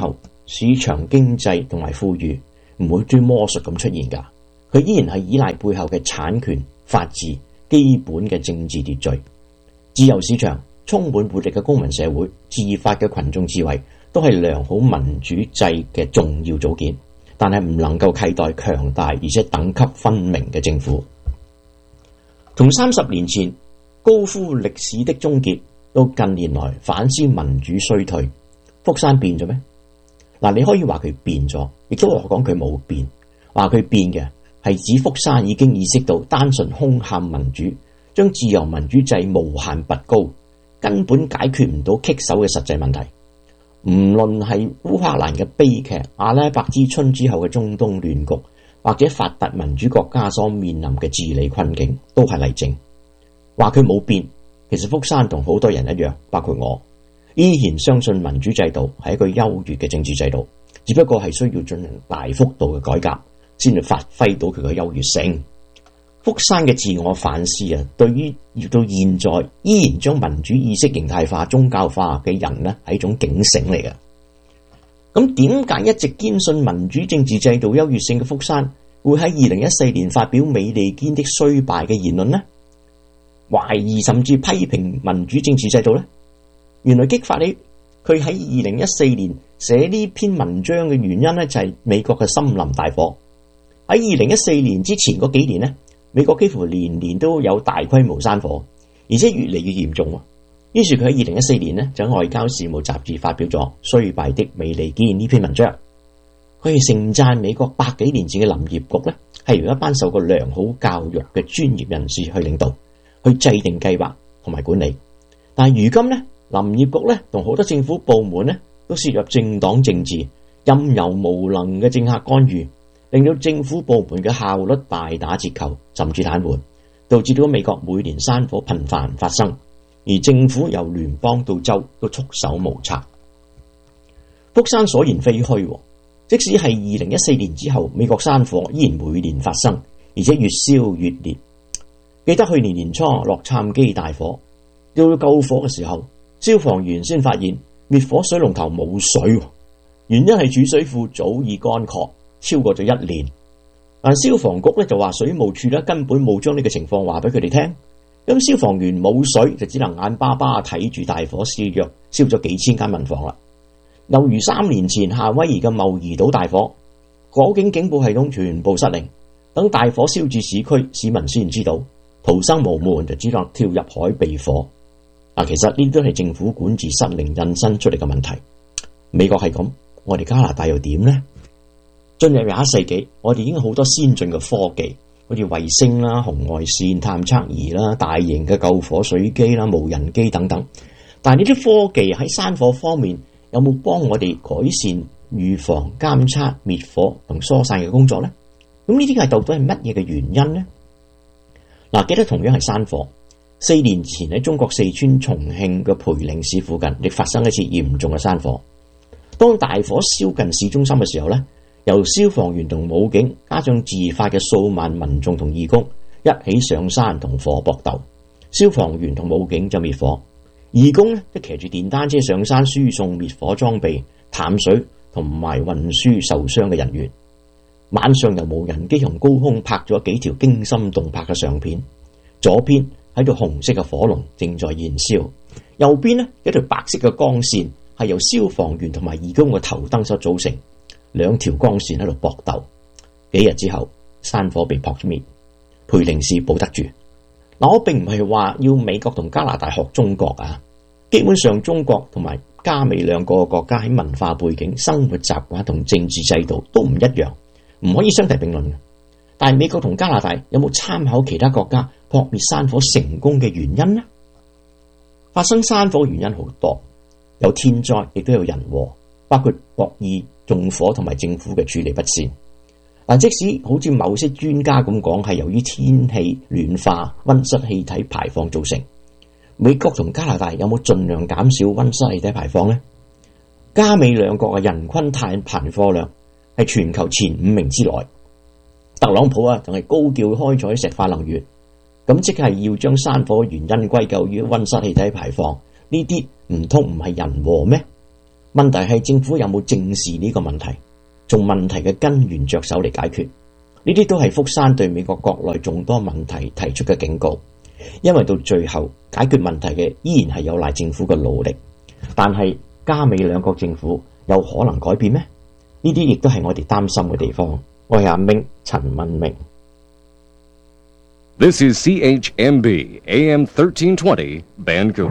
市場經濟同埋富裕唔會追魔術咁出現㗎，佢依然係依賴背後嘅產權、法治、基本嘅政治秩序。自由市場、充滿活力嘅公民社會、自發嘅群眾智慧，都係良好民主制嘅重要組件，但係唔能夠替代強大而且等級分明嘅政府。從三十年前高呼歷史的終結，到近年來反思民主衰退，福山變咗咩？嗱，你可以話佢變咗，亦都話講佢冇變。話佢變嘅係指福山已經意識到單純空喊民主，將自由民主制無限拔高，根本解決唔到棘手嘅實際問題。唔論係烏克蘭嘅悲劇、阿拉伯之春之後嘅中東亂局，或者發達民主國家所面臨嘅治理困境，都係例證。話佢冇變，其實福山同好多人一樣，包括我，依然相信民主制度係一個優越嘅政治制度，只不過係需要進行大幅度嘅改革，先至發揮到佢嘅優越性。福山嘅自我反思啊，對於要到現在依然將民主意識形態化、宗教化嘅人呢，係一種警醒嚟嘅。咁點解一直堅信民主政治制度優越性嘅福山，會喺二零一四年發表美利堅的衰敗嘅言論呢？懷疑甚至批評民主政治制度呢？原來激發起佢喺二零一四年寫呢篇文章嘅原因呢，就係美國嘅森林大火。喺二零一四年之前嗰幾年呢，美國幾乎年年都有大規模山火，而且越嚟越嚴重。於是佢喺二零一四年呢，就喺外交事務雜誌發表咗《衰敗的美利堅》呢篇文章。佢係盛讚美國百幾年前嘅林業局呢，係由一班受過良好教育嘅專業人士去領導，去制定計劃同埋管理。但係如今呢，林業局呢同好多政府部門呢都涉入政黨政治，任由無能嘅政客干預，令到政府部門嘅效率大打折扣，甚至癱瘓，導致到美國每年山火頻繁發生，而政府由聯邦到州都束手無策。福山所言非虛，即使係二零一四年之後，美國山火依然每年發生，而且越燒越烈。記得去年年初洛杉磯大火，到救火嘅時候，消防員先發現滅火水龍頭冇水，原因係儲水庫早已乾涸，超過咗一年。但消防局咧就話水務處咧根本冇將呢個情況話俾佢哋聽，咁消防員冇水就只能眼巴巴睇住大火肆虐，燒咗幾千間民房啦。又如三年前夏威夷嘅茂宜島大火，火警警報系統全部失靈，等大火燒至市區，市民先知道，逃生無門就只能跳入海避火。啊，其實呢啲都係政府管治失靈引申出嚟嘅問題。美國係咁，我哋加拿大又點呢？進入廿一世紀，我哋已經好多先進嘅科技，好似衛星啦、紅外線探測儀啦、大型嘅救火水機啦、無人機等等。但係呢啲科技喺山火方面有冇幫我哋改善預防、監測、滅火同疏散嘅工作呢？咁呢啲係到底係乜嘢嘅原因呢？嗱，記得同樣係山火，四年前喺中國四川重慶嘅涪陵市附近，亦發生一次嚴重嘅山火。當大火燒近市中心嘅時候呢，由消防員同武警加上自發嘅數萬民眾同義工一起上山同火搏鬥，消防員同武警就滅火，義工呢都騎住電單車上山輸送滅火裝備、淡水同埋運輸受傷嘅人員。晚上由無人機從高空拍咗幾條驚心動魄嘅相片，左邊喺度紅色嘅火龍正在燃燒，右邊呢有條白色嘅光線係由消防員同埋義工嘅頭燈所組成，兩條光線喺度搏鬥。幾日之後，山火被撲滅，涪陵市保得住。嗱，我並唔係話要美國同加拿大學中國啊，基本上中國同埋加美兩個國家喺文化背景、生活習慣同政治制度都唔一樣，唔可以相提並論嘅。但係美國同加拿大有冇參考其他國家撲滅山火成功嘅原因呢？發生山火原因好多，有天災，亦都有人禍，包括惡意縱火同埋政府嘅處理不善。但即使好似某些專家咁講，係由於天氣暖化、溫室氣體排放造成，美國同加拿大有冇盡量減少溫室氣體排放呢？加美兩國嘅人均碳排放量係全球前五名之內。特朗普啊，仲係高叫開採石化能源，咁即係要將山火原因歸咎於溫室氣體排放，呢啲唔通唔係人禍咩？ 問題係政府有冇正視呢個問題，從問題嘅根源着手嚟解決？呢啲都係福山對美國國內眾多問題提出嘅警告，因為到最後解決問題嘅依然係有賴政府嘅努力。但係加美兩國政府有可能改變咩？呢啲亦都係我哋擔心嘅地方。我係阿明陳文明。
This is C H M B A M thirteen twenty Vancouver。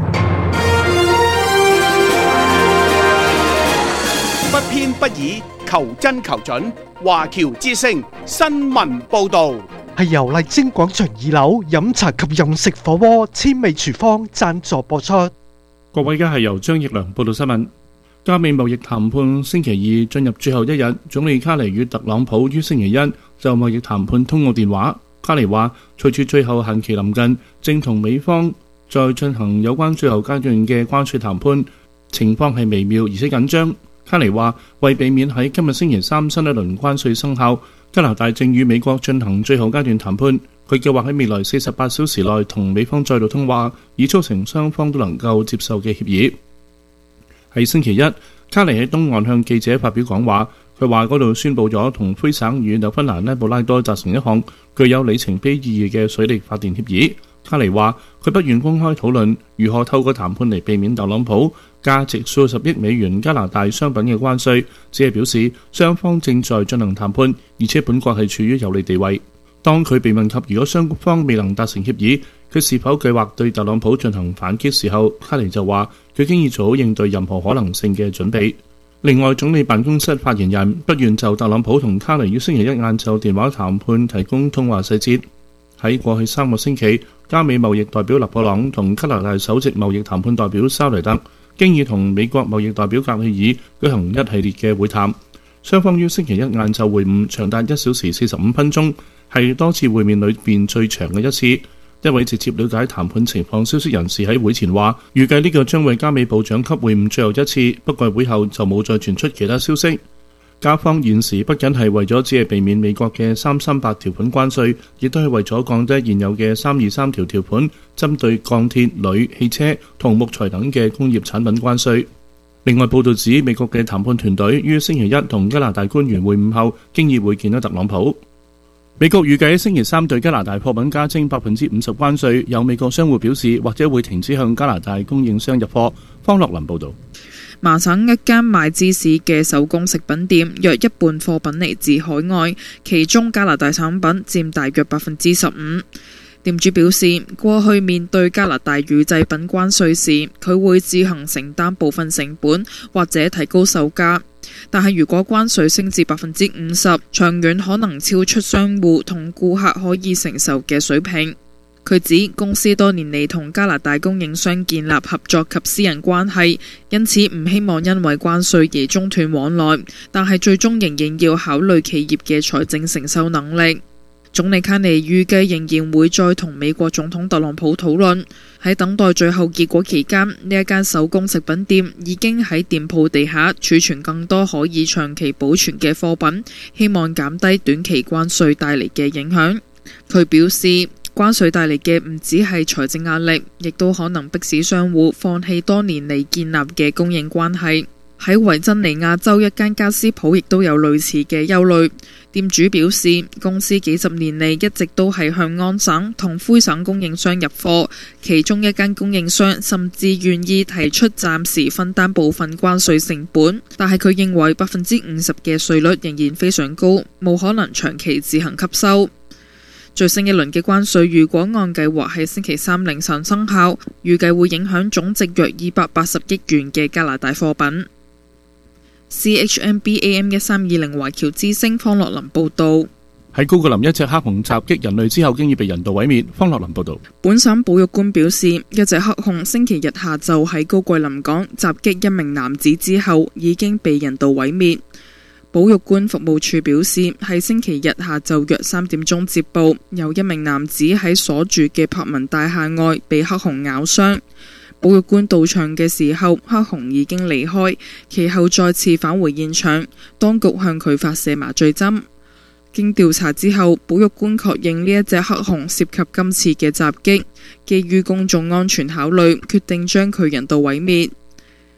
不偏不倚，求真求準。華僑之聲新聞報導，
係由麗晶廣場二樓飲茶及飲食火鍋千味廚房贊助播出。
各位，而家係由張奕良報道新聞。加美貿易談判星期二進入最後一日，總理卡尼與特朗普於星期一就貿易談判通過電話。卡尼話，隨住最後限期臨近，正同美方再進行有關最後階段嘅關稅談判，情況係微妙而且緊張。卡尼話，為避免喺今日星期三新一輪關稅生效，加拿大正與美國進行最後階段談判。佢計劃喺未來四十八小時內同美方再度通話，以促成雙方都能夠接受嘅協議。喺星期一，卡尼喺東岸向記者發表講話，佢話嗰度宣佈咗同魁省與紐芬蘭拉布拉多達成一項具有里程碑意義嘅水力發電協議。卡尼話佢不願公開討論如何透過談判嚟避免特朗普價值數十億美元加拿大商品嘅關稅，只係表示雙方正在進行談判，而且本國係處於有利地位。當佢被問及如果雙方未能達成協議，佢是否計劃對特朗普進行反擊時候，卡尼就話佢經已做好應對任何可能性嘅準備。另外，總理辦公室發言人不願就特朗普同卡尼於星期一晏晝電話談判提供通話細節。喺過去三個星期，加美貿易代表勒布朗同加拿大首席貿易談判代表沙雷特經已同美國貿易代表格里爾舉行一系列嘅會談，雙方於星期一晏晝會晤，長達一小時四十五分鐘，係多次會面裏邊最長嘅一次。一位直接了解談判情況消息人士喺會前話，預計呢個將會加美部長級會晤最後一次，不過會後就冇再傳出其他消息。加方現時不僅係為咗只係避免美國嘅三三八條款關稅，亦都係為咗降低現有嘅三二三條條款針對鋼鐵、鋁、汽車同木材等嘅工業產品關稅。另外報道指，美國嘅談判團隊於星期一同加拿大官員會晤後，經已會見到特朗普。美國預計喺星期三對加拿大貨品加徵百分之五十關稅，有美國商戶表示或者會停止向加拿大供應商入貨。方樂林報導。
麻省一間賣芝士嘅手工食品店，約一半貨品嚟自海外，其中加拿大產品佔大約百分之十五。店主表示，過去面對加拿大乳製品關稅時，佢會自行承擔部分成本或者提高售價。但係如果關稅升至百分之五十，長遠可能超出商戶同顧客可以承受嘅水平。佢指公司多年嚟同加拿大供應商建立合作及私人關係，因此唔希望因為關稅而中斷往來，但係最終仍然要考慮企業嘅財政承受能力。總理卡尼預計仍然會再同美國總統特朗普討論。喺等待最後結果期間，呢一間手工食品店已經喺店鋪地下儲存更多可以長期保存嘅貨品，希望減低短期關稅帶嚟嘅影響。佢表示，關稅帶嚟嘅唔只係財政壓力，亦都可能迫使商戶放棄多年嚟建立嘅供應關係。喺維珍尼亞州一間家私鋪亦都有類似嘅憂慮。店主表示，公司幾十年嚟一直都係向安省同魁省供應商入貨，其中一間供應商甚至願意提出暫時分擔部分關稅成本，但係佢認為百分之五十嘅稅率仍然非常高，冇可能長期自行吸收。最新一輪嘅關稅如果按計劃喺星期三凌晨生效，預計會影響總值約二百八十億元嘅加拿大貨品。C H M B A M 一三二零華僑之聲方樂林報道。
喺高格林一隻黑熊襲擊人類之後，經已被人道毀滅。方樂林報道。
本省保育官表示，一隻黑熊星期日下晝喺高桂林港襲擊一名男子之後，已經被人道毀滅。保育官服務處表示，喺星期日下晝約三點鐘接報，有一名男子喺所住嘅柏文大廈外被黑熊咬傷。保育官到場嘅時候，黑熊已經離開，其後再次返回現場，當局向佢發射麻醉針。經調查之後，保育官確認呢一隻黑熊涉及今次嘅襲擊，基於公眾安全考慮，決定將佢人道毀滅。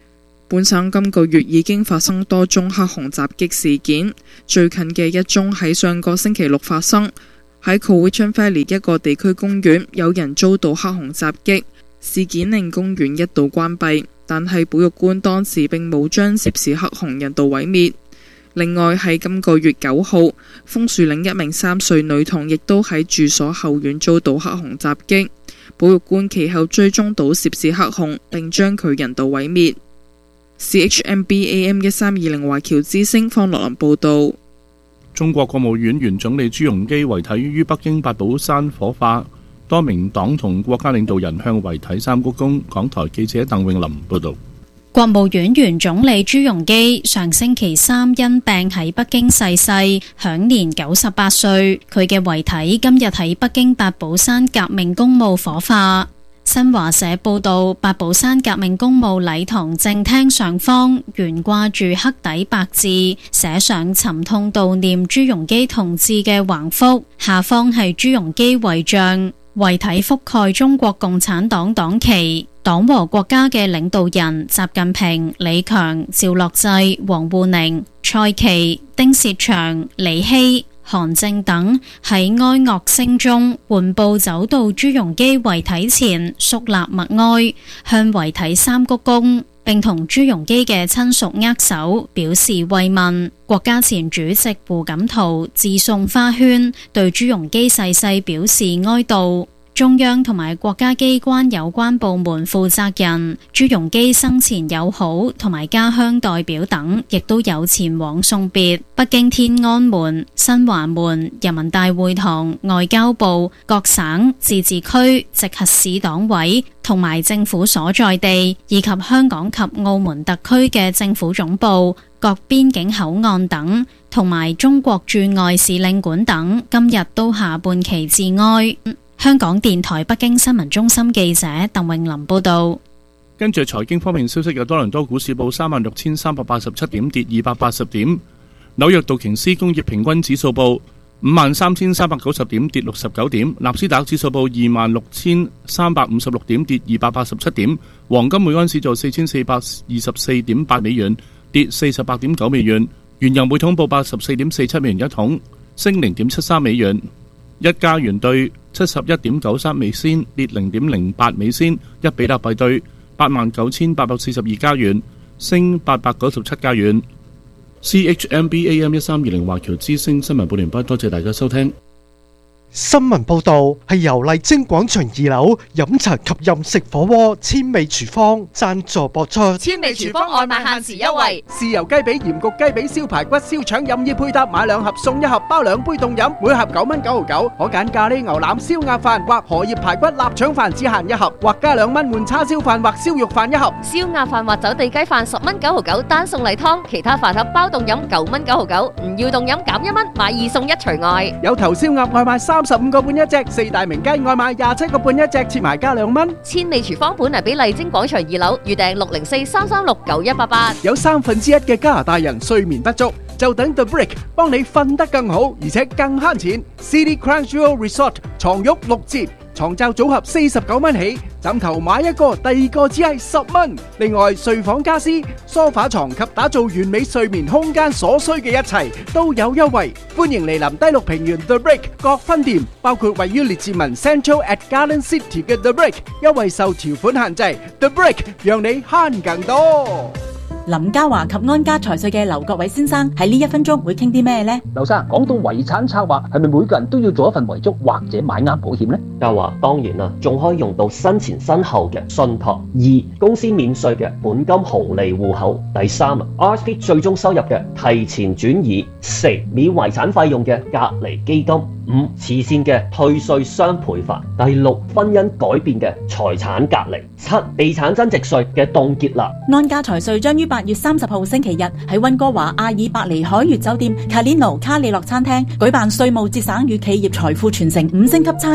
本省今個月已經發生多宗黑熊襲擊事件，最近嘅一宗喺上個星期六發生，喺 Cowichan Valley 一個地區公園，有人遭到黑熊襲擊，事件令公園一度關閉，但係保育官當時並冇將涉事黑熊人道毀滅。另外喺今個月九號，楓樹嶺一名三歲女童亦都喺住所後院遭到黑熊襲擊，保育官其後追蹤到涉事黑熊，並將佢人道毀滅。C H M B A M 一三二零華僑之聲方樂林報道。
中國國務院原總理朱鎔基遺體於北京八寶山火化，多名黨同國家領導人向遺體三鞠躬。港台記者鄧永林報道。
國務院原總理朱鎔基上星期三因病喺北京逝世，享年九十八歲。佢嘅遺體今日喺北京八寶山革命公墓火化。新華社報道，八寶山革命公墓禮堂正廳上方懸掛住黑底白字，寫上沉痛悼念朱鎔基同志嘅橫幅，下方係朱鎔基遺像。遺體覆蓋中國共產黨黨旗，黨和國家嘅領導人習近平、李強、趙樂際、王滬寧、蔡奇、丁薛祥、李希、韓正等喺哀樂聲中緩步走到朱鎔基遺體前，肅立默哀，向遺體三鞠躬，並同朱鎔基嘅親屬握手，表示慰問。國家前主席胡錦濤致送花圈，對朱鎔基逝世表示哀悼。中央同埋國家機關有關部門負責人、朱鎔基生前友好同埋家鄉代表等，亦都有前往送別。北京天安門、新華門、人民大會堂、外交部、各省、自治區、直轄市黨委同埋政府所在地，以及香港及澳門特區嘅政府總部、各邊境口岸等，同埋中國駐外使領館等，今日都下半旗致哀。香港電台北京新聞中心記者鄧永林報道。
跟住財經方面消息，有多倫多股市報三萬六千三百八十七點，跌二百八十點；紐約道瓊斯工業平均指數報五萬三千三百九十點，跌六十九點；納斯達克指數報二萬六千三百五十六點，跌二百八十七點；黃金每盎司做四千四百二十四點八美元，跌四十八點九美元；原油每桶報八十四點四七美元一桶，升零點七三美元；一加元兌七十一點九三美仙，跌零點零八美仙；一比特幣兌八萬九千八百四十二加元，升八百九十七加元。C H M B A M 一三二零華僑之聲新聞報完畢，多謝大家收聽。
新聞報導係由麗晶廣場二樓飲茶及任食火鍋千味廚房贊助播出。
千味廚房外賣限時優惠，
豉油雞髀、鹽焗雞髀、燒排骨、燒腸任意配搭，買兩盒送一盒，包兩杯凍飲，每盒九蚊九毫九。可揀咖喱牛腩、燒鴨飯或荷葉排骨、臘腸飯只限一盒，或加兩蚊換叉燒飯或燒肉飯一盒。
燒鴨飯或走地雞飯十蚊九毫九，單送例湯，其他飯盒包凍飲九蚊九毫九，唔要凍飲減一蚊，買二送一除外。
有頭燒鴨外賣三十五個半一隻，四大名雞外賣廿七個半一隻，切埋加兩蚊。
千味廚房本嚟俾麗晶廣場二樓，預訂六零四三三六九一八八。
有三分之一嘅加拿大人睡眠不足，就等 The Brick 幫你瞓得更好，而且更慳錢。City Crown Jewel Resort 床褥六折，床罩組合四十九蚊起，枕頭買一個，第二個只係十蚊。另外，睡房家私、梳化床及打造完美睡眠空間所需嘅一切都有優惠。歡迎嚟臨低綠平原 The Brick 各分店，包括位於列治文 Central at Garden City 嘅 The Brick， 優惠受條款限制。The Brick 讓你慳更多。
林嘉華及安家財稅嘅劉國偉先生喺呢一分鐘會傾啲咩呢？
劉生，講到遺產策劃，係咪每個人都要做一份遺囑或者買啱保險呢？
嘉華，當然啦，仲可以用到生前身後嘅信託。二、公司免稅嘅本金紅利戶口。第三 ，R S P 最終收入嘅提前轉移。四、免遺產費用嘅隔離基金。五、慈善嘅退稅雙倍法。第六，婚姻改變嘅財產隔離。七、地產增值稅嘅凍結啦。
安家財稅將於八月三十號星期日喺溫哥華阿爾伯尼海悅酒店卡列諾卡里諾餐廳舉辦稅務節省與企業財富傳承五星級餐宴研討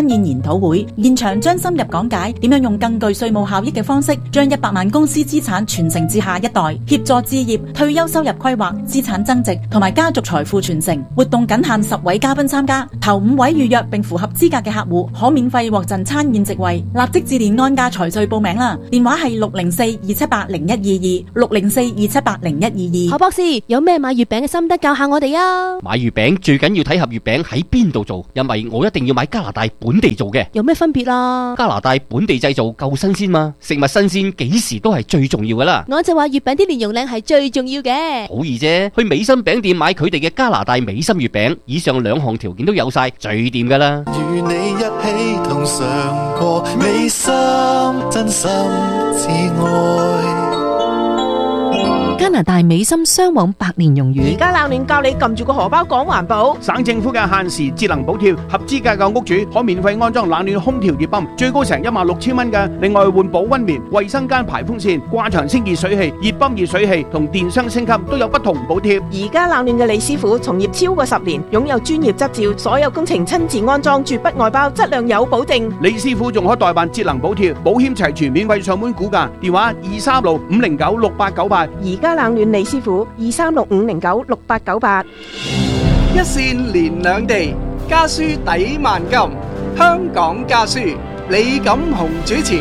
討會，現場將深入講解點樣用更具稅務效益嘅方式，將一百萬公司資產傳承至下一代，協助置業、退休收入規劃、資產增值同埋家族財富傳承。活動僅限十位嘉賓參加，頭五位預約並符合資格嘅客戶可免費獲贈餐宴席位。立即致電安家財稅報名啦，電話係六零四二七八零一二二六零四二七八零一二二。
何博士有咩買月餅嘅心得教下我哋啊？
買月餅最緊要睇盒月餅喺邊度做，因為我一定要買加拿大本地做嘅。
有咩分別啊？
加拿大本地製造夠新鮮嘛，食物新鮮幾時都係最重要噶啦。
我就話月餅啲蓮蓉靚係最重要嘅。
好易啫，去美心餅店買佢哋嘅加拿大美心月餅，以上兩項條件都有晒，最掂噶啦。
與你一起同嘗過美心，真心至愛。
加拿大美心雙黃白蓮蓉魚。
而家冷暖教你撳住個荷包講環保。
省政府嘅限時節能補貼，合資格嘅屋主可免費安裝冷暖空調熱泵，最高成一萬六千蚊嘅。另外換保溫棉、衛生間排風扇、掛牆清熱水器、熱泵熱水器同電箱升級都有不同補貼。
而家冷暖嘅李師傅從業超過十年，擁有專業執照，所有工程親自安裝，絕不外包，質量有保證。
李師傅仲可代辦節能補貼，保險齊全，免費上門估價，電話二三六五零九六八九八。
而家冷暖李師傅二三六五零九六八九八。
一線連兩地，家書抵萬金。香港家書，李錦雄主持。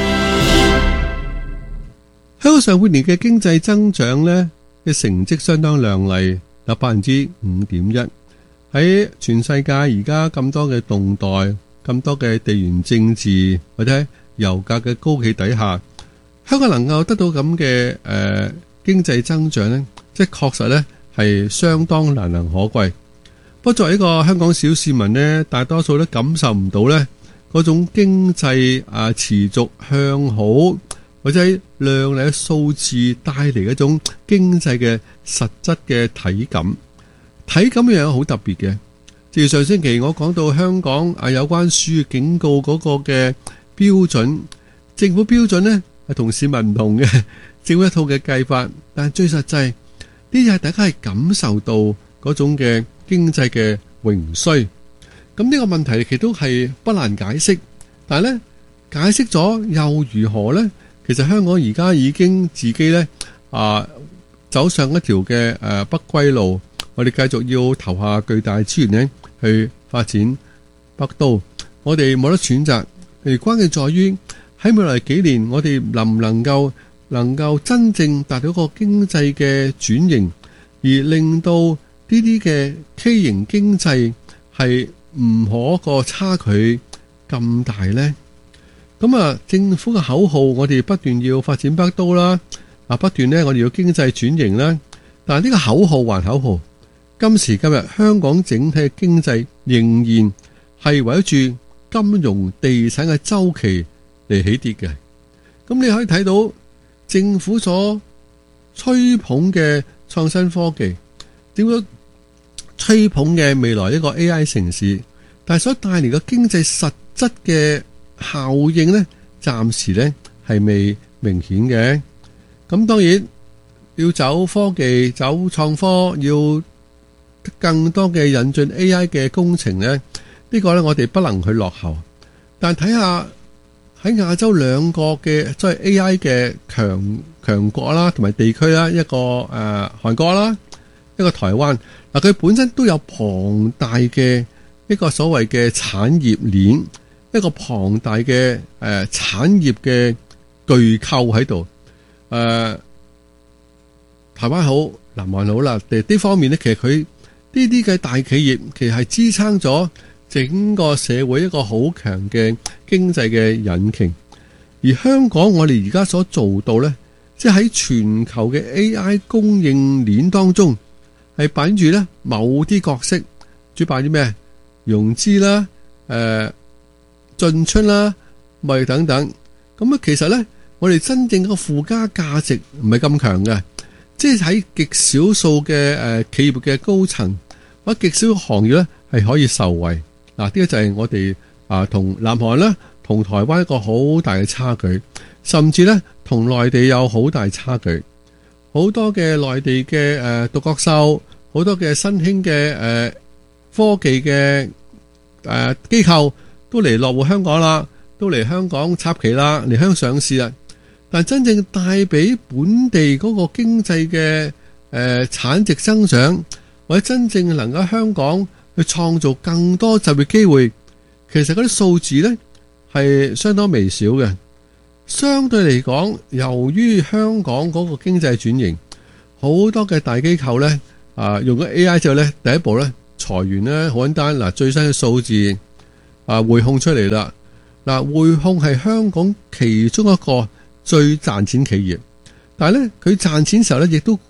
香港上半年嘅經濟增長呢嘅成績相當亮麗，有百分之五點一。喺全世界而家咁多嘅動盪、咁多嘅地緣政治或者油價嘅高企底下，香港能夠得到咁嘅誒經濟增長呢，即係確實呢係相當難能可貴。不過作為一個香港小市民呢，大多數都感受唔到呢嗰種經濟啊持續向好或者係亮麗嘅數字帶嚟一種經濟嘅實質嘅體感。體感嘅樣好特別嘅，正如上星期我講到香港啊有關輸警告嗰個嘅標準，政府標準呢係同市民唔同嘅，政府一套嘅計法，但係最實際呢啲係大家係感受到嗰種嘅經濟嘅榮衰。咁呢個問題其實都係不難解釋，但係呢解釋咗又如何呢？其實香港而家已經自己呢啊走上一條嘅誒不歸路。我哋繼續要投下巨大資源呢去發展北都，我哋冇得選擇。而關鍵在於喺未來幾年，我哋能唔能夠能夠真正達到一個經濟嘅轉型，而令到呢啲嘅畸形經濟係唔可個差距咁大呢？咁啊，政府嘅口號，我哋不斷要發展北都啦，啊不斷呢我哋要經濟轉型啦，但係呢個口號還口號。今時今日，香港整體嘅經濟仍然係圍住金融地產嘅周期嚟起跌嘅。咁你可以睇到政府所吹捧嘅創新科技，政府吹捧嘅未來一個 A I 城市，但係所帶嚟嘅經濟實質嘅效應呢，暫時呢係未明顯嘅。咁當然要走科技、走創科，要更多嘅引進 A I 嘅工程呢，呢、呢個呢我哋不能去落後。但睇下喺亞洲兩個嘅即係 A I 嘅強強國啦，同埋地區啦，一個誒、呃、韓國啦，一個台灣。嗱，佢本身都有龐大嘅一個所謂嘅產業鏈，一個龐大嘅誒、呃、產業嘅巨構喺度。誒、呃，台灣好，南韓好啦，誒呢方面呢，其實佢呢啲嘅大企業其實係支撐咗整個社會一個好強嘅經濟嘅引擎，而香港我哋而家所做到呢，即係喺全球嘅 A I 供應鏈當中，係扮演住呢某啲角色，主辦啲咩融資啦、誒、呃、進出啦、貿易等等。咁啊，其實呢，我哋真正個附加價值唔係咁強嘅。即係喺極少數嘅誒企業嘅高層或者極少行業咧係可以受惠。嗱，呢個就係我哋啊同南韓啦、同台灣一個好大嘅差距，甚至咧同內地有好大差距。好多嘅內地嘅誒獨角獸，好多嘅新興嘅誒科技嘅誒機構都嚟落戶香港啦，都嚟香港插旗啦，嚟香港上市啦。但真正帶俾本地嗰個經濟嘅誒、呃、產值增長，或者真正能夠香港去創造更多就業機會，其實嗰啲數字呢係相當微小嘅。相對嚟講，由於香港嗰個經濟轉型，好多嘅大機構呢，啊用咗 A I 之後呢，第一步呢裁員呢好簡單。嗱，最新嘅數字啊匯控出嚟啦。嗱，匯控係香港其中一個最賺錢企業，但係咧佢賺錢時候咧，亦都